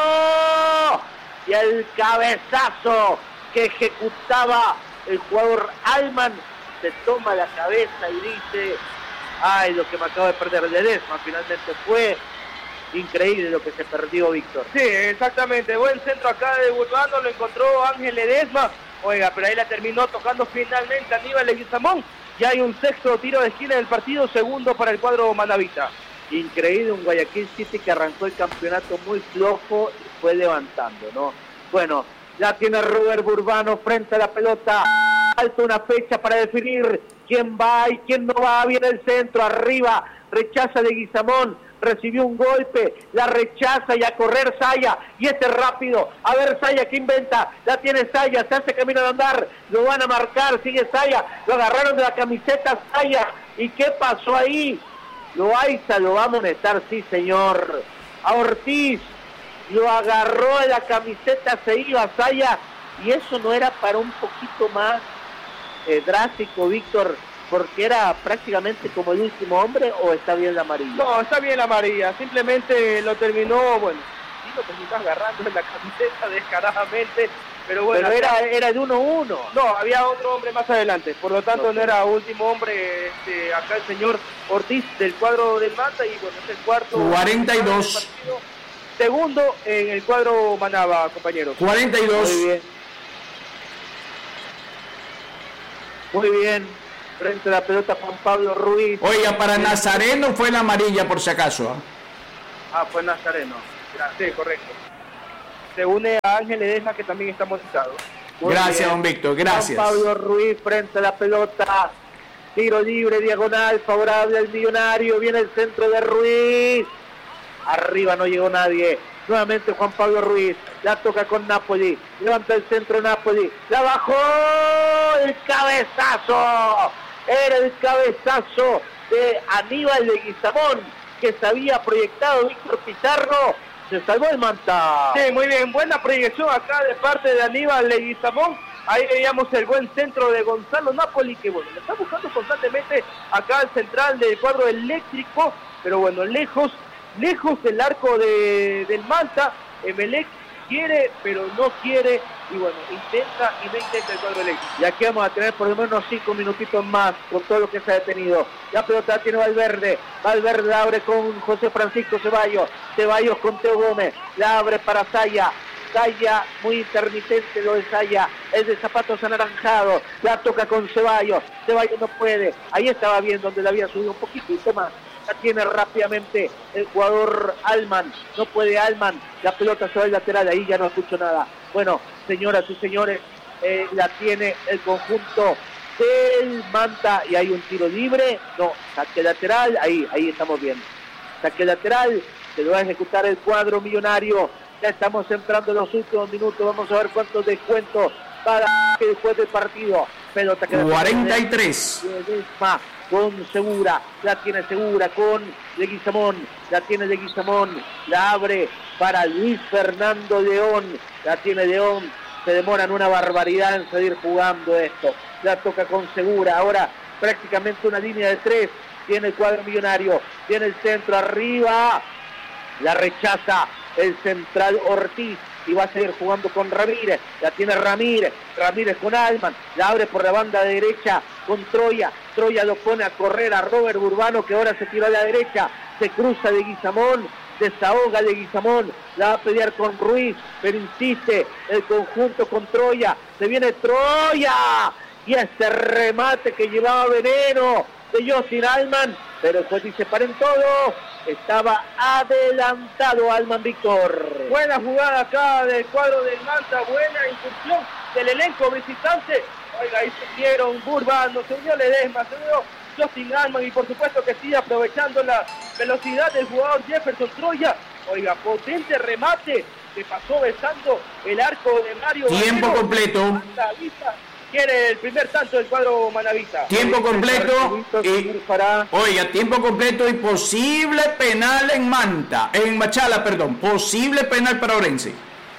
y el cabezazo que ejecutaba el jugador Alman, se toma la cabeza y dice, ay, lo que me acabo de perder de Ledesma. Finalmente fue increíble lo que se perdió, Víctor. Sí, exactamente, buen centro acá de Burbano, lo encontró Ángel Ledesma. Oiga, pero ahí la terminó tocando finalmente Aníbal Leguizamón. Ya hay un sexto tiro de esquina del partido, segundo para el cuadro manavita. Increíble, un Guayaquil City que arrancó el campeonato muy flojo y fue levantando, ¿no? Bueno, ya tiene Robert Burbano frente a la pelota. Falta una fecha para definir quién va y quién no va. Viene el centro, arriba, rechaza Leguizamón. Recibió un golpe, la rechaza, y a correr Saya, y este rápido, a ver Saya que inventa, la tiene Saya, se hace camino de andar, lo van a marcar, sigue Saya, lo agarraron de la camiseta Saya, y ¿qué pasó ahí? Loaiza lo va a amonestar, sí señor, a Ortiz, lo agarró de la camiseta, se iba Saya, y eso no era para un poquito más eh, drástico, Víctor, porque era prácticamente como el último hombre, o está bien la amarilla? No, está bien la amarilla, simplemente lo terminó, bueno, lo terminó agarrando en la camiseta descaradamente, pero bueno. Pero acá, era, era de uno a uno. no, había otro hombre más adelante, por lo tanto no, no era último hombre, este, acá el señor Ortiz del cuadro del Manta, y bueno, es el cuarto. cuarenta y dos. Segundo en el cuadro Manaba, compañeros. cuarenta y dos. Muy bien. Muy bien. Frente a la pelota Juan Pablo Ruiz. Oiga, para Nazareno fue la amarilla por si acaso. ¿eh? Ah, fue Nazareno. Sí, correcto. Se une a Ángel Ledesma, que también está monetado. Gracias, bien. don Víctor, gracias. Juan Pablo Ruiz frente a la pelota. Tiro libre, diagonal, favorable al Millonario. Viene el centro de Ruiz. Arriba no llegó nadie. Nuevamente Juan Pablo Ruiz. La toca con Napoli. Levanta el centro Napoli. La bajó. El cabezazo. Era el cabezazo de Aníbal Leguizamón, que se había proyectado Víctor Pizarro. Se salvó el Manta. Sí, muy bien. Buena proyección acá de parte de Aníbal Leguizamón. Ahí veíamos el buen centro de Gonzalo Napoli, que bueno, le está buscando constantemente acá al central del cuadro eléctrico, pero bueno, lejos, lejos del arco de, del Manta. Emelec quiere, pero no quiere, y bueno, intenta y no intenta el cuadro eléctrico. Y aquí vamos a tener por lo menos cinco minutitos más con todo lo que se ha detenido. La pelota tiene Valverde. Valverde la abre con José Francisco Ceballos. Ceballos con Teo Gómez. La abre para Saya. Saya, muy intermitente lo de Saya. Es de zapatos anaranjados. La toca con Ceballos. Ceballos no puede. Ahí estaba bien donde le había subido un poquitito más. La tiene rápidamente el jugador Alman. No puede Alman. La pelota se va al lateral. Ahí ya no escucho nada. Bueno, señoras y señores, eh, la tiene el conjunto del Manta. Y hay un tiro libre. No, saque lateral. Ahí, ahí estamos bien. Saque lateral. Se lo va a ejecutar el cuadro millonario. Ya estamos entrando en los últimos minutos. Vamos a ver cuántos descuentos para que después del partido. Pelota que cuarenta y tres. Con Segura, la tiene Segura con Leguizamón, la tiene Leguizamón, la abre para Luis Fernando León, la tiene León, se demoran una barbaridad en seguir jugando esto, la toca con Segura, ahora prácticamente una línea de tres, tiene el cuadro millonario, tiene el centro arriba, la rechaza el central Ortiz, y va a seguir jugando con Ramírez, la tiene Ramírez, Ramírez con Alman, la abre por la banda derecha con Troya, Troya lo pone a correr a Robert Urbano, que ahora se tira a la derecha, se cruza de Leguizamón, desahoga de Leguizamón, la va a pelear con Ruiz, pero insiste el conjunto con Troya, se viene Troya, y este remate que llevaba veneno de Josin Alman, pero el juez dice paren todo, estaba adelantado Alman Víctor. Buena jugada acá del cuadro del Manta, buena incursión del elenco visitante. Oiga, ahí se dieron Urbano, se unió Ledesma, se unió Josin Alman, y por supuesto que sigue aprovechando la velocidad del jugador Jefferson Troya. Oiga, potente remate que pasó besando el arco de Mario. Tiempo Valero. completo. Quiere el primer tanto del cuadro manavita. Tiempo completo y, oiga, tiempo completo y posible penal en Manta, en Machala, perdón, posible penal para Orense.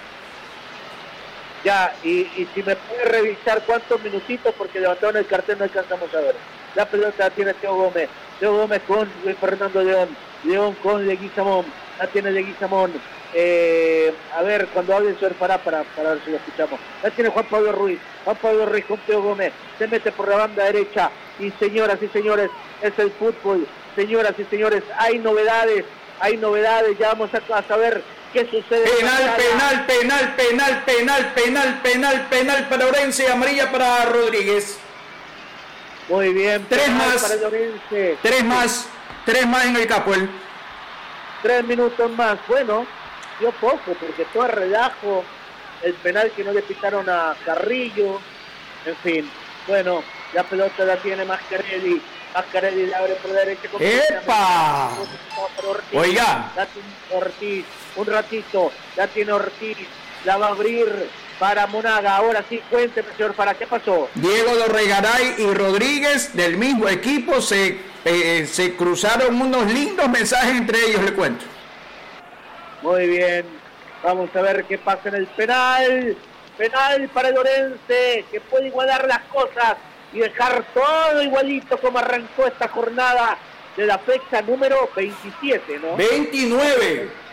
Ya, y, y si me puede revisar cuántos minutitos, porque levantaron el cartel, no alcanzamos a ver. La pelota la tiene Teo Gómez, Teo Gómez con Luis Fernando León, León con Leguizamón, la tiene Leguizamón. Eh, a ver, cuando hable el señor Fará para, para ver si lo escuchamos. La tiene Juan Pablo Ruiz, Juan Pablo Ruiz con Teo Gómez, se mete por la banda derecha, y señoras y señores, es el fútbol, señoras y señores, hay novedades, hay novedades, ya vamos a, a saber qué sucede. Penal, penal, penal, penal, penal, penal, penal, penal para Orense, amarilla para Rodríguez. Muy bien. Tres más, para Orense. tres más, tres más en el Capuel. Tres minutos más, bueno, dio poco, porque todo relajo, el penal que no le pitaron a Carrillo, en fin, bueno, la pelota la tiene Mascarelli, Mascarelli la abre por la derecha. ¡Epa! Ortiz, Oiga. la tiene Ortiz, un ratito, la tiene Ortiz, la va a abrir para Monaga, ahora sí, cuénteme, señor, ¿para qué pasó? Diego Dorregaray y Rodríguez, del mismo equipo, se, eh, se cruzaron unos lindos mensajes entre ellos, le cuento. Muy bien, vamos a ver qué pasa en el penal, penal para el Orense, que puede igualar las cosas y dejar todo igualito como arrancó esta jornada de la fecha número veintisiete, ¿no? veintinueve.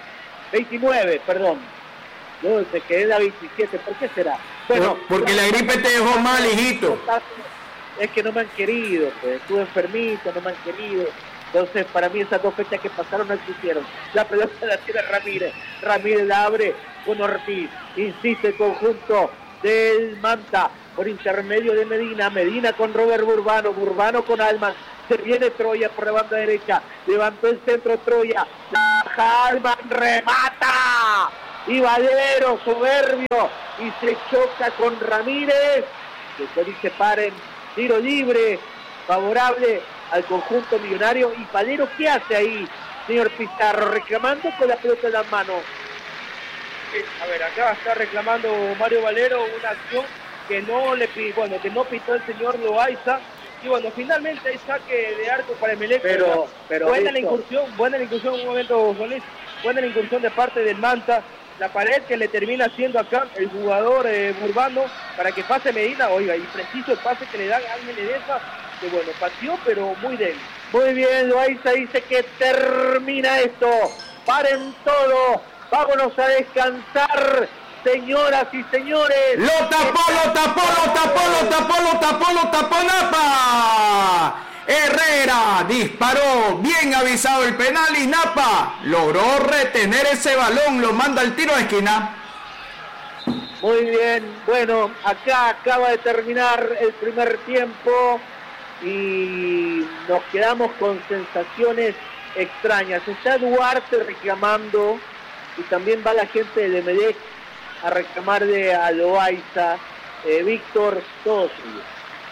veintinueve, perdón. Yo me quedé en la veintisiete, ¿por qué será? Bueno, porque la gripe te dejó mal, hijito. Es que no me han querido, pues estuve enfermito, no me han querido. Entonces, para mí esas dos fechas que pasaron no existieron. La pelota la tiene Ramírez. Ramírez la abre con Ortiz. Insiste el conjunto del Manta por intermedio de Medina. Medina con Robert Burbano. Burbano con Alman. Se viene Troya por la banda derecha. Levantó el centro Troya. Baja Alman. Remata. Y Valero, soberbio. Y se choca con Ramírez. Después dice paren. Tiro libre. Favorable al conjunto millonario. Y Valero, ¿qué hace ahí, señor Pizarro? Reclamando con la pelota en las manos. A ver, acá está reclamando Mario Valero una acción que no le bueno, que no pitó el señor Loaiza. Y bueno, finalmente hay saque de arco para Emelec. Pero, pero buena esto... la incursión, buena la incursión, un momento, Juan Luis, buena la incursión de parte del Manta. La pared que le termina haciendo acá el jugador eh, Burbano para que pase Medina, oiga, y preciso el pase que le dan a Ángel Edesa, que bueno, pateó pero muy débil. Muy bien, Loaiza dice que termina esto. Paren todo, vámonos a descansar, señoras y señores. Lo tapó, lo tapó, lo tapó, lo tapó, lo tapó, lo tapó Napa. Herrera disparó, bien avisado el penal y Napa logró retener ese balón, lo manda al tiro de esquina. Muy bien, bueno, acá acaba de terminar el primer tiempo y nos quedamos con sensaciones extrañas. Está Duarte reclamando y también va la gente de Emelec a reclamarle a Loaiza. Eh, Víctor, todo suyo.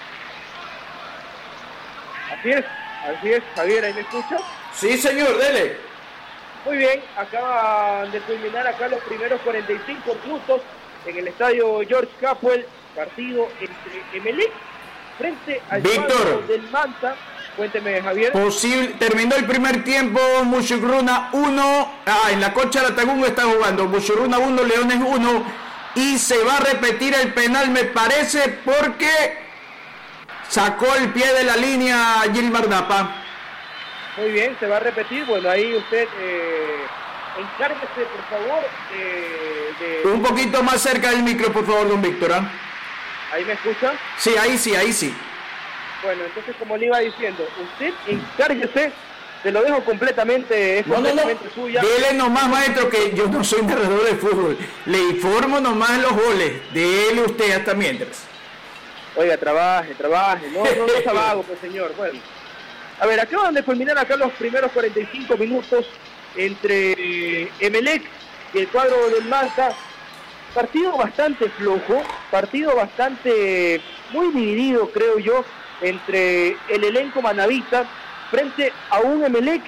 Así es, así es, Javier, ¿ahí me escucha? Sí, señor, dele. Muy bien, acaban de culminar acá los primeros cuarenta y cinco minutos en el estadio George Capwell, partido entre Emelec frente al Víctor del Manta. Cuénteme, Javier. Posible, terminó el primer tiempo, Muchugruna uno, ah, en la Concha de Latagungo está jugando, Muchugruna uno, Leones uno, y se va a repetir el penal, me parece, porque sacó el pie de la línea Gilmar Napa. Muy bien, se va a repetir. Bueno, ahí usted eh, encárguese, por favor, de, de... Un poquito más cerca del micro, por favor, don Víctor. ¿eh? ¿Ahí me escucha? Sí, ahí sí, ahí sí. Bueno, entonces, como le iba diciendo, usted encárguese, se lo dejo completamente, es no, completamente no, no. suya. Dele nomás, maestro, que yo no soy narrador de fútbol. Le informo nomás los goles. Dele usted hasta mientras. Oiga, trabaje, trabaje, no, no, no es vago, pues señor. Bueno, a ver, acaban de culminar acá los primeros cuarenta y cinco minutos entre Emelec y el cuadro del Manta. Partido bastante flojo, partido bastante muy dividido, creo yo, entre el elenco manavita frente a un Emelec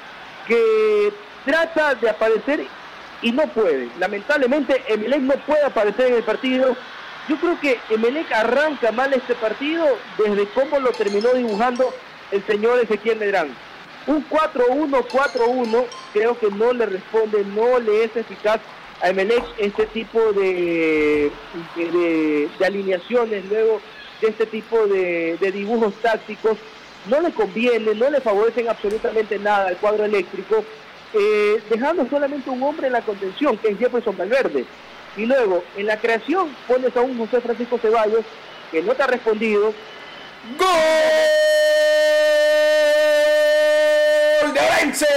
que trata de aparecer y no puede. Lamentablemente, Emelec no puede aparecer en el partido. Yo creo que Emelec arranca mal este partido desde cómo lo terminó dibujando el señor Ezequiel Medrán. Un cuatro uno, cuatro uno, creo que no le responde, no le es eficaz a Emelec este tipo de, de, de alineaciones, luego de este tipo de, de dibujos tácticos. No le conviene, no le favorecen absolutamente nada al cuadro eléctrico, eh, dejando solamente un hombre en la contención, que es Jefferson Valverde. Y luego, en la creación, pones a un José Francisco Ceballos, que no te ha respondido. ¡Gol de Orense!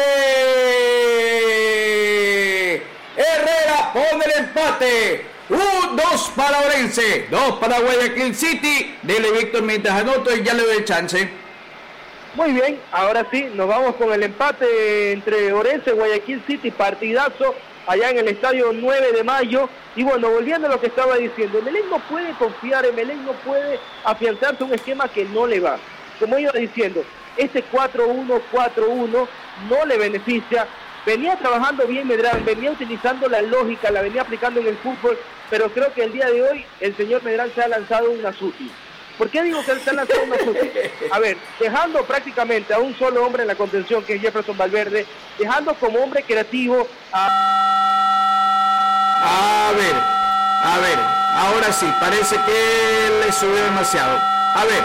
Herrera pone el empate. Un, dos para Orense, dos para Guayaquil City. Dele, Víctor, mientras anoto y ya le doy chance. Muy bien, ahora sí, nos vamos con el empate entre Orense y Guayaquil City, partidazo allá en el estadio nueve de mayo. Y bueno, volviendo a lo que estaba diciendo, Emelec no puede confiar, Emelec no puede afianzarse un esquema que no le va. Como iba diciendo, este cuatro uno cuatro uno no le beneficia. Venía trabajando bien Medrán, venía utilizando la lógica, la venía aplicando en el fútbol, pero creo que el día de hoy el señor Medrán se ha lanzado una suti. ¿Por qué digo que él se ha lanzado una suti? A ver, dejando prácticamente a un solo hombre en la contención, que es Jefferson Valverde, dejando como hombre creativo a... A ver, a ver, ahora sí, parece que le subió demasiado. A ver,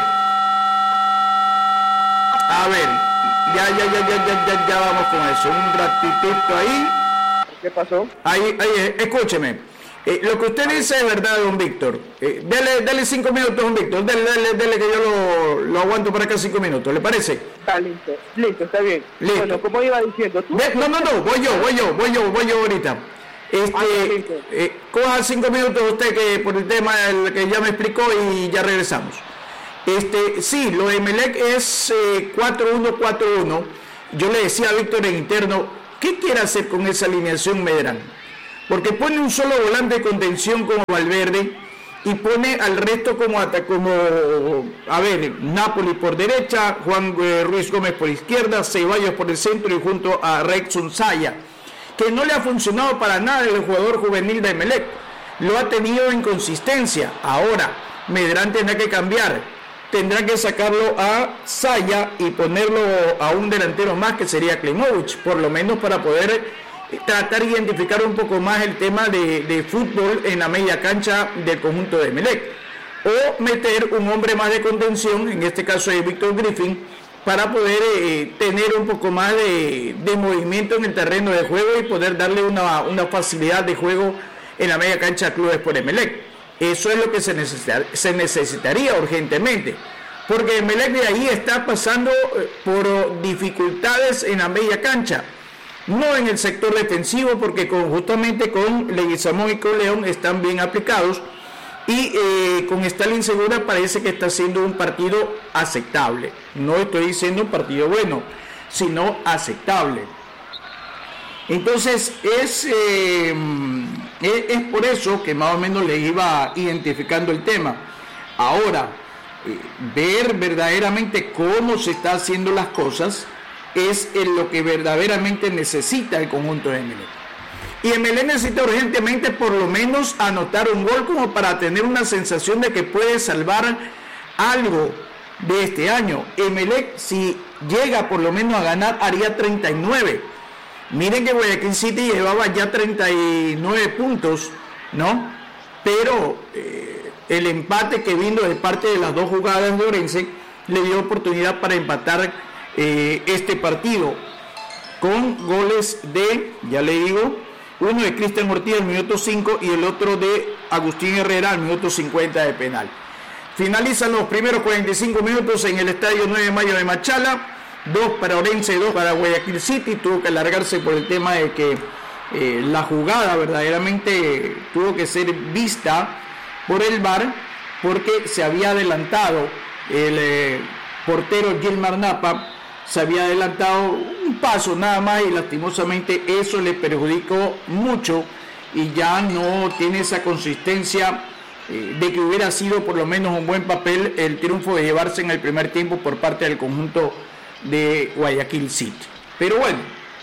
a ver, ya, ya, ya, ya, ya, ya, ya vamos con eso. Un ratitito ahí. ¿Qué pasó? Ahí, ahí, escúcheme. Eh, lo que usted dice es verdad, don Víctor. Eh, dele, dele cinco minutos, don Víctor. Dele, dele, dele que yo lo, lo aguanto para acá cinco minutos. ¿Le parece? Está listo. Listo, está bien. Listo. Bueno, como iba diciendo, tú... De, no, no, no. Voy yo, voy yo, voy yo, voy yo ahorita. Este, ah, eh, coja cinco minutos usted que por el tema el que ya me explicó y ya regresamos. Este, sí, lo de Emelec es eh, cuatro uno cuatro uno. Yo le decía a Víctor en interno, ¿qué quiere hacer con esa alineación Medrano? Porque pone un solo volante de contención como Valverde y pone al resto como, como a ver, Napoli por derecha, Juan eh, Ruiz Gómez por izquierda, Ceballos por el centro y junto a Rexon Saya, que no le ha funcionado para nada el jugador juvenil de Emelec, lo ha tenido en consistencia. Ahora, Medrán tendrá que cambiar, tendrá que sacarlo a Saya y ponerlo a un delantero más que sería Klimovic, por lo menos para poder tratar de identificar un poco más el tema de, de fútbol en la media cancha del conjunto de Emelec, o meter un hombre más de contención, en este caso de Víctor Griffin, para poder eh, tener un poco más de, de movimiento en el terreno de juego y poder darle una, una facilidad de juego en la media cancha a Clubes por Emelec. Eso es lo que se, necesitar, se necesitaría urgentemente, porque Emelec de ahí está pasando por dificultades en la media cancha, no en el sector defensivo, porque con, justamente con Leguizamón y con León están bien aplicados, y eh, con Stalin Segura parece que está siendo un partido aceptable. No estoy diciendo un partido bueno, sino aceptable. Entonces es, eh, es, es por eso que más o menos le iba identificando el tema. Ahora, eh, ver verdaderamente cómo se están haciendo las cosas es en lo que verdaderamente necesita el conjunto de Emelec. Y Emelec necesita urgentemente por lo menos anotar un gol como para tener una sensación de que puede salvar algo de este año. Emelec, si llega por lo menos a ganar, haría treinta y nueve. Miren que Guayaquil City llevaba ya treinta y nueve puntos, ¿no? Pero eh, el empate que vino de parte de las dos jugadas de Orense le dio oportunidad para empatar Eh, este partido con goles de, ya le digo, uno de Cristian Ortiz al minuto cinco y el otro de Agustín Herrera al minuto cincuenta de penal. Finalizan los primeros cuarenta y cinco minutos en el estadio nueve de mayo de Machala, dos para Orense, dos para Guayaquil City. Tuvo que alargarse por el tema de que eh, la jugada verdaderamente tuvo que ser vista por el V A R, porque se había adelantado el eh, portero Gilmar Napa, se había adelantado un paso nada más y lastimosamente eso le perjudicó mucho y ya no tiene esa consistencia eh, de que hubiera sido por lo menos un buen papel el triunfo de llevarse en el primer tiempo por parte del conjunto de Guayaquil City. Pero bueno,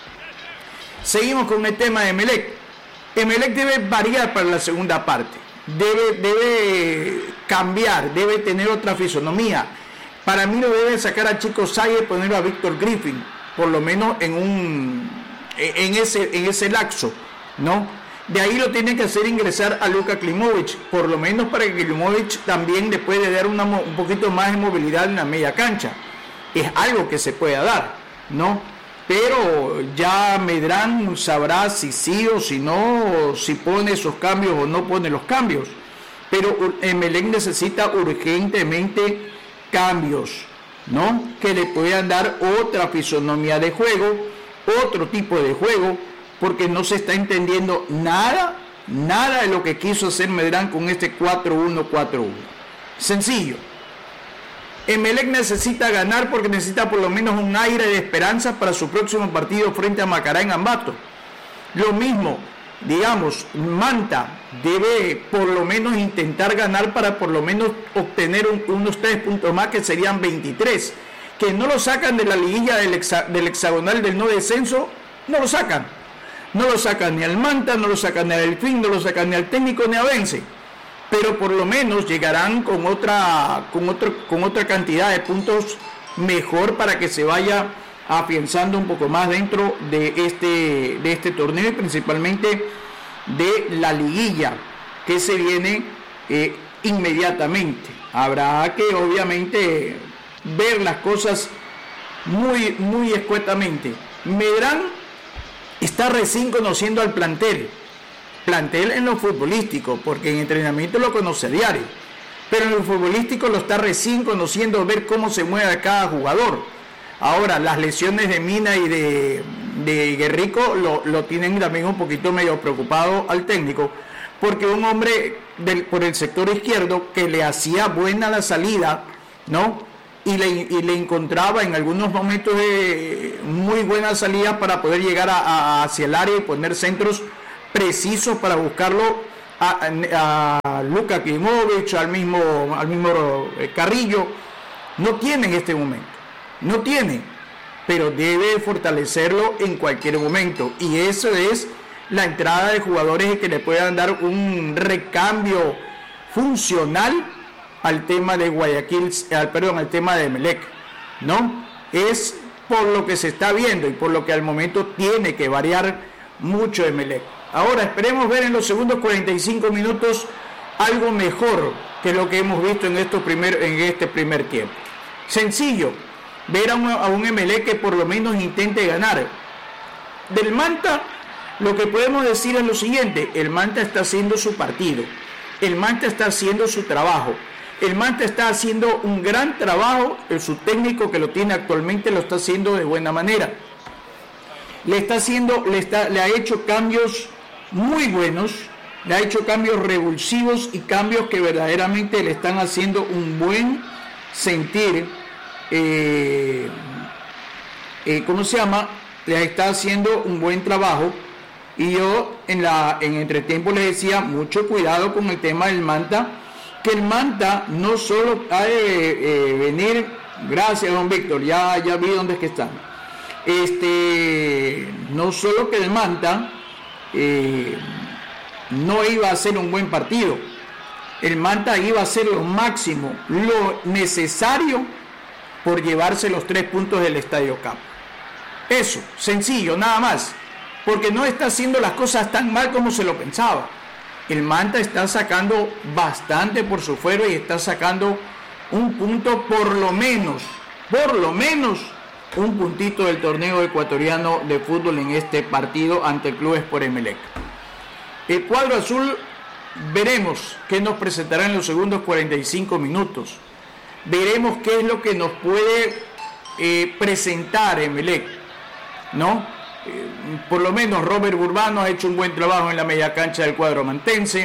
seguimos con el tema de Emelec. Emelec debe variar para la segunda parte, debe, debe cambiar, debe tener otra fisonomía. Para mí lo debe sacar a Chico Saya y ponerlo a Víctor Griffin, por lo menos en un en ese en ese lapso, ¿no? De ahí lo tiene que hacer ingresar a Luka Klimovic, por lo menos para que Klimovic también le puede dar una, un poquito más de movilidad en la media cancha. Es algo que se puede dar, ¿no? Pero ya Medrán sabrá si sí o si no, si pone esos cambios o no pone los cambios. Pero Emelec necesita urgentemente cambios, ¿no? Que le puedan dar otra fisonomía de juego, otro tipo de juego, porque no se está entendiendo nada, nada de lo que quiso hacer Medrán con este cuatro uno cuatro uno. Sencillo. Emelec necesita ganar porque necesita por lo menos un aire de esperanza para su próximo partido frente a Macará en Ambato. Lo mismo, digamos, Manta debe por lo menos intentar ganar para por lo menos obtener un, unos tres puntos más, que serían veintitrés, que no lo sacan de la liguilla del, hexa, del hexagonal del no descenso, no lo sacan, no lo sacan ni al Manta, no lo sacan ni al Delfín, no lo sacan ni al Técnico ni a Vence, pero por lo menos llegarán con otra, con otro, con otra cantidad de puntos mejor para que se vaya afianzando un poco más dentro de este, de este torneo y principalmente de la liguilla que se viene eh, inmediatamente. Habrá que obviamente ver las cosas muy, muy escuetamente. Medrán está recién conociendo al plantel. Plantel en lo futbolístico, porque en entrenamiento lo conoce a diario. Pero en lo futbolístico lo está recién conociendo, ver cómo se mueve cada jugador. Ahora, las lesiones de Mina y de, de Guerrico lo, lo tienen también un poquito medio preocupado al técnico, porque un hombre del, por el sector izquierdo que le hacía buena la salida, ¿no? Y le, y le encontraba en algunos momentos de muy buenas salidas para poder llegar a, a, hacia el área y poner centros precisos para buscarlo a, a, a Luka Klimovic, al mismo, al mismo Carrillo. No tiene en este momento, no tiene, pero debe fortalecerlo en cualquier momento, y eso es la entrada de jugadores que le puedan dar un recambio funcional al tema de Guayaquil, al, perdón, al tema de Emelec, ¿no? Es por lo que se está viendo y por lo que al momento tiene que variar mucho Emelec. Ahora esperemos ver en los segundos cuarenta y cinco minutos algo mejor que lo que hemos visto en, estos primer, en este primer tiempo. Sencillo, ver a un, a un Emelec que por lo menos intente ganar. Del Manta, lo que podemos decir es lo siguiente: el Manta está haciendo su partido, el Manta está haciendo su trabajo, el Manta está haciendo un gran trabajo, el su técnico que lo tiene actualmente lo está haciendo de buena manera. Le está haciendo, le, está, le ha hecho cambios muy buenos, le ha hecho cambios revulsivos y cambios que verdaderamente le están haciendo un buen sentir, eh, eh, ¿cómo se llama? Le está haciendo un buen trabajo. Y yo en la en entretiempo les decía, mucho cuidado con el tema del Manta, que el Manta no solo ha de eh, venir, gracias don Víctor, ya, ya vi dónde es que están, este, no solo que el Manta eh, no iba a hacer un buen partido, el Manta iba a hacer lo máximo, lo necesario por llevarse los tres puntos del Estadio Cap. Eso, sencillo, nada más, porque no está haciendo las cosas tan mal como se lo pensaba. El Manta está sacando bastante por su fuero y está sacando un punto, por lo menos, por lo menos un puntito del torneo ecuatoriano de fútbol en este partido ante el Club Sport Emelec. El cuadro azul, veremos qué nos presentará en los segundos cuarenta y cinco minutos. Veremos qué es lo que nos puede eh, presentar Emelec, ¿no? Eh, por lo menos Robert Burbano ha hecho un buen trabajo en la media cancha del cuadro mantense.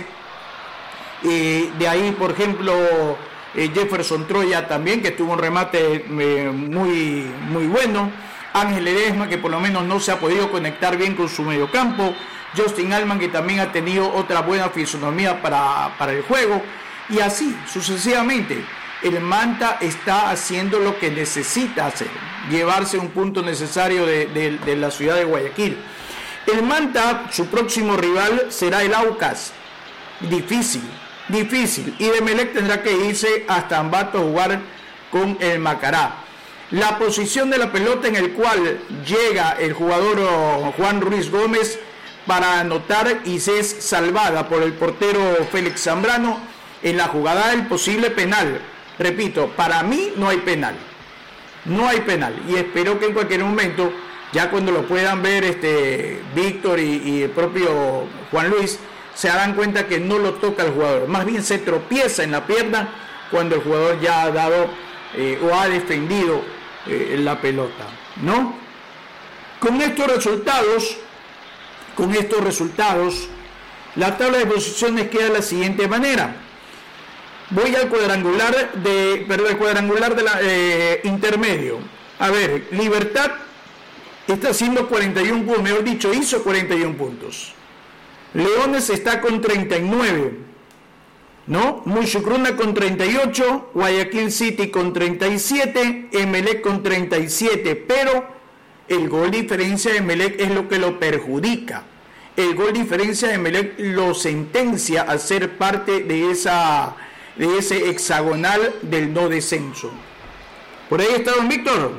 Eh, de ahí, por ejemplo, eh, Jefferson Troya también, que tuvo un remate eh, muy, muy bueno. Ángel Ledesma, que por lo menos no se ha podido conectar bien con su mediocampo. Justin Allman, que también ha tenido otra buena fisonomía para, para el juego. Y así, sucesivamente, el Manta está haciendo lo que necesita hacer, llevarse un punto necesario de, de, de la ciudad de Guayaquil. El Manta, su próximo rival será el Aucas. Difícil, difícil. Y de Emelec tendrá que irse hasta Ambato a jugar con el Macará. La posición de la pelota en el cual llega el jugador Juan Ruiz Gómez para anotar y se es salvada por el portero Félix Zambrano en la jugada del posible penal. Repito, para mí no hay penal, no hay penal, y espero que en cualquier momento, ya cuando lo puedan ver este Víctor y, y el propio Juan Luis, se darán cuenta que no lo toca el jugador, más bien se tropieza en la pierna cuando el jugador ya ha dado eh, o ha defendido eh, la pelota, ¿no? Con estos resultados, con estos resultados, la tabla de posiciones queda de la siguiente manera. Voy al cuadrangular de, perdón, el cuadrangular de la eh, intermedio. A ver, Libertad está haciendo cuarenta y uno puntos, mejor dicho, hizo cuarenta y uno puntos. Leones está con treinta y nueve, ¿no? Mushukruna con treinta y ocho, Guayaquil City con treinta y siete, Emelec con treinta y siete, pero el gol diferencia de Emelec es lo que lo perjudica. El gol diferencia de Emelec lo sentencia a ser parte de esa... de ese hexagonal del no descenso. Por ahí está don Víctor.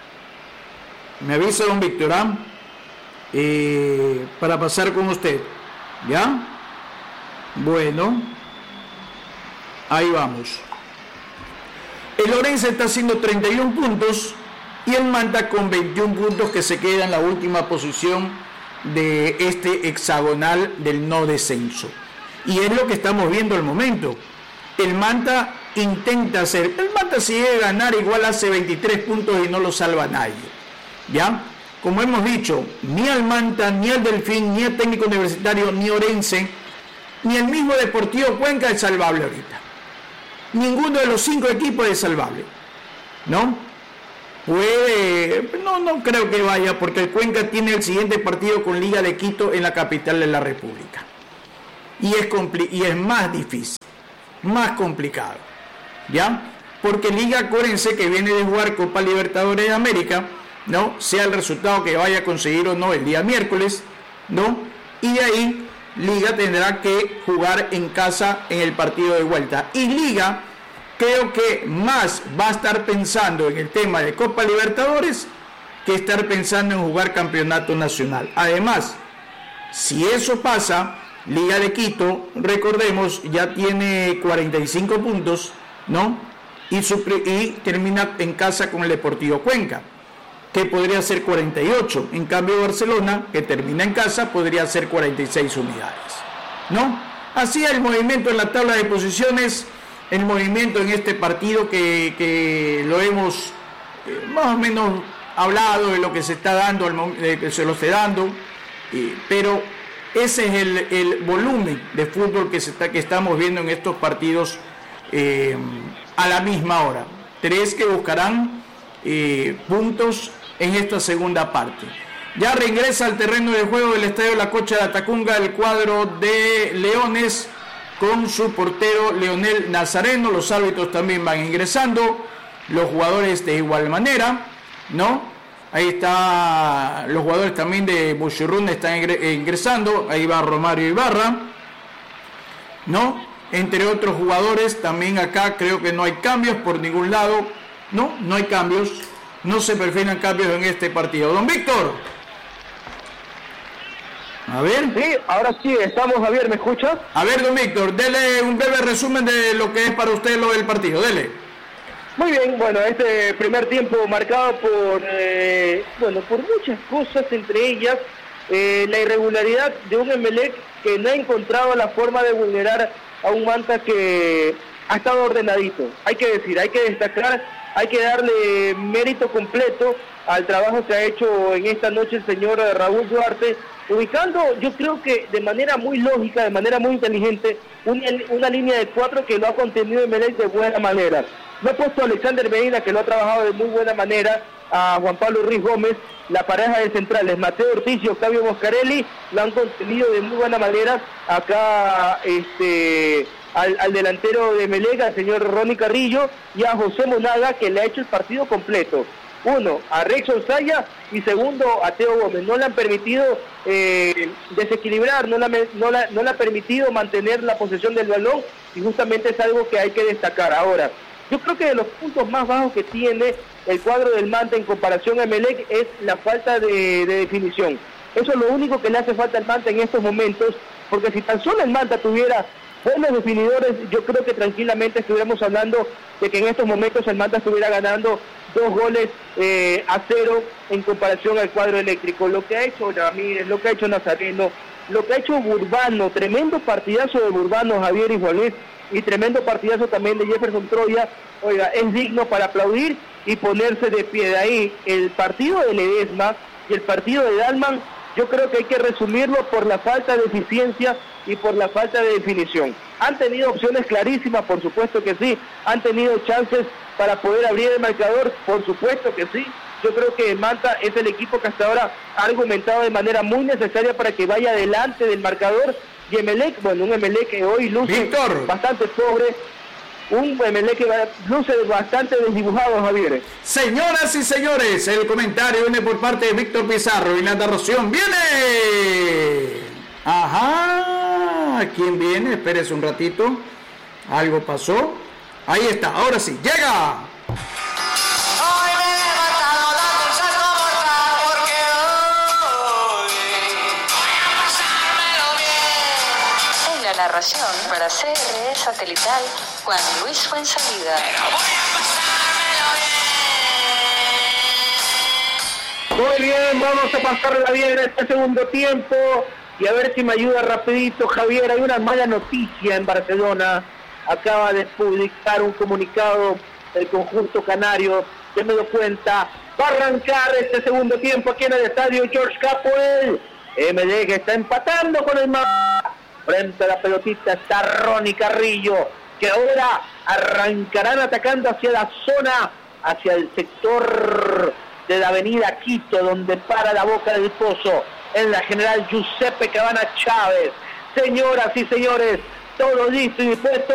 Me avisa don Víctor, ¿ah? Eh, para pasar con usted. ¿Ya? Bueno. Ahí vamos. El Orense está haciendo treinta y uno puntos y el Manta con veintiún puntos, que se queda en la última posición de este hexagonal del no descenso. Y es lo que estamos viendo al momento. El Manta intenta hacer, el Manta si llega a ganar igual hace veintitrés puntos y no lo salva nadie, ¿ya? Como hemos dicho, ni al Manta, ni al Delfín, ni al Técnico Universitario, ni Orense, ni el mismo Deportivo Cuenca es salvable ahorita. Ninguno de los cinco equipos es salvable, ¿no? Puede, no, no creo que vaya, porque el Cuenca tiene el siguiente partido con Liga de Quito en la capital de la República. Y es, compli- y es más difícil, más complicado, ¿ya? Porque Liga, acuérdense que viene de jugar Copa Libertadores de América, ¿no? Sea el resultado que vaya a conseguir o no el día miércoles, ¿no? Y de ahí Liga tendrá que jugar en casa en el partido de vuelta. Y Liga creo que más va a estar pensando en el tema de Copa Libertadores que estar pensando en jugar campeonato nacional. Además, si eso pasa, Liga de Quito, recordemos, ya tiene cuarenta y cinco puntos, ¿no? Y, su, y termina en casa con el Deportivo Cuenca, que podría ser cuarenta y ocho. En cambio, Barcelona, que termina en casa, podría ser cuarenta y seis unidades, ¿no? Así el movimiento en la tabla de posiciones, el movimiento en este partido que, que lo hemos eh, más o menos hablado de lo que se está dando, de que se lo esté dando, eh, pero ese es el, el volumen de fútbol que, se está, que estamos viendo en estos partidos eh, a la misma hora. Tres que buscarán eh, puntos en esta segunda parte. Ya regresa al terreno de juego del Estadio La Cocha de Atacunga el cuadro de Leones con su portero Leonel Nazareno. Los árbitros también van ingresando, los jugadores de igual manera, ¿no? Ahí está, los jugadores también de Buchirrún están ingresando, ahí va Romario Ibarra, ¿no? Entre otros jugadores, también acá creo que no hay cambios por ningún lado, no, no hay cambios, no se perfilan cambios en este partido. Don Víctor. A ver. Sí, ahora sí, estamos, Javier, ¿me escuchas? A ver, don Víctor, dele un breve resumen de lo que es para usted lo del partido, dele. Muy bien, bueno, este primer tiempo marcado por, eh, bueno, por muchas cosas, entre ellas eh, la irregularidad de un Emelec que no ha encontrado la forma de vulnerar a un Manta que ha estado ordenadito. Hay que decir, hay que destacar, hay que darle mérito completo al trabajo que ha hecho en esta noche el señor Raúl Duarte, ubicando, yo creo que de manera muy lógica, de manera muy inteligente, una, una línea de cuatro que lo ha contenido Emelec de buena manera. No ha puesto a Alexander Medina, que lo ha trabajado de muy buena manera, a Juan Pablo Ruiz Gómez, la pareja de centrales, Mateo Ortiz y Octavio Moscarelli, lo han contenido de muy buena manera. Acá este al, al delantero de Emelec, al señor Ronnie Carrillo, y a José Monaga, que le ha hecho el partido completo. Uno, a Rex Orsaya, y segundo, a Teo Gómez. No le han permitido eh, desequilibrar, no, la, no, la, no le ha permitido mantener la posesión del balón, y justamente es algo que hay que destacar. Ahora, yo creo que de los puntos más bajos que tiene el cuadro del Manta en comparación a Emelec es la falta de, de definición. Eso es lo único que le hace falta al Manta en estos momentos, porque si tan solo el Manta tuviera buenos definidores, yo creo que tranquilamente estuviéramos hablando de que en estos momentos el Manta estuviera ganando dos goles eh, a cero en comparación al cuadro eléctrico. Lo que ha hecho Ramírez, lo que ha hecho Nazareno, lo que ha hecho Burbano, tremendo partidazo de Burbano, Javier y Juan Luis, y tremendo partidazo también de Jefferson Troya. Oiga, es digno para aplaudir y ponerse de pie. De ahí el partido de Ledesma y el partido de Dalman, yo creo que hay que resumirlo por la falta de eficiencia y por la falta de definición. Han tenido opciones clarísimas, por supuesto que sí, han tenido chances para poder abrir el marcador, por supuesto que sí. Yo creo que Manta es el equipo que hasta ahora ha argumentado de manera muy necesaria para que vaya adelante del marcador. Y Emelec, bueno, un Emelec que hoy luce Víctor. bastante pobre, un Emelec que luce bastante desdibujado, Javier. Señoras y señores, el comentario viene por parte de Víctor Pizarro y la narración viene. Ajá, ¿quién viene? Espérese un ratito, algo pasó. Ahí está, ahora sí, llega. Narración para C R E Satelital Juan Luis Fuenzalida. Muy bien, vamos a pasarla bien en este segundo tiempo y a ver si me ayuda rapidito Javier. Hay una mala noticia en Barcelona. Acaba de publicar un comunicado del conjunto canario, que me doy cuenta. Va a arrancar este segundo tiempo aquí en el estadio George Capwell. M D que está empatando con el Ma. Frente a la pelotita está Ronnie Carrillo, que ahora arrancarán atacando hacia la zona, hacia el sector de la avenida Quito, donde para la Boca del Pozo, en la general Giuseppe Cabana Chávez. Señoras y señores, todo listo y dispuesto.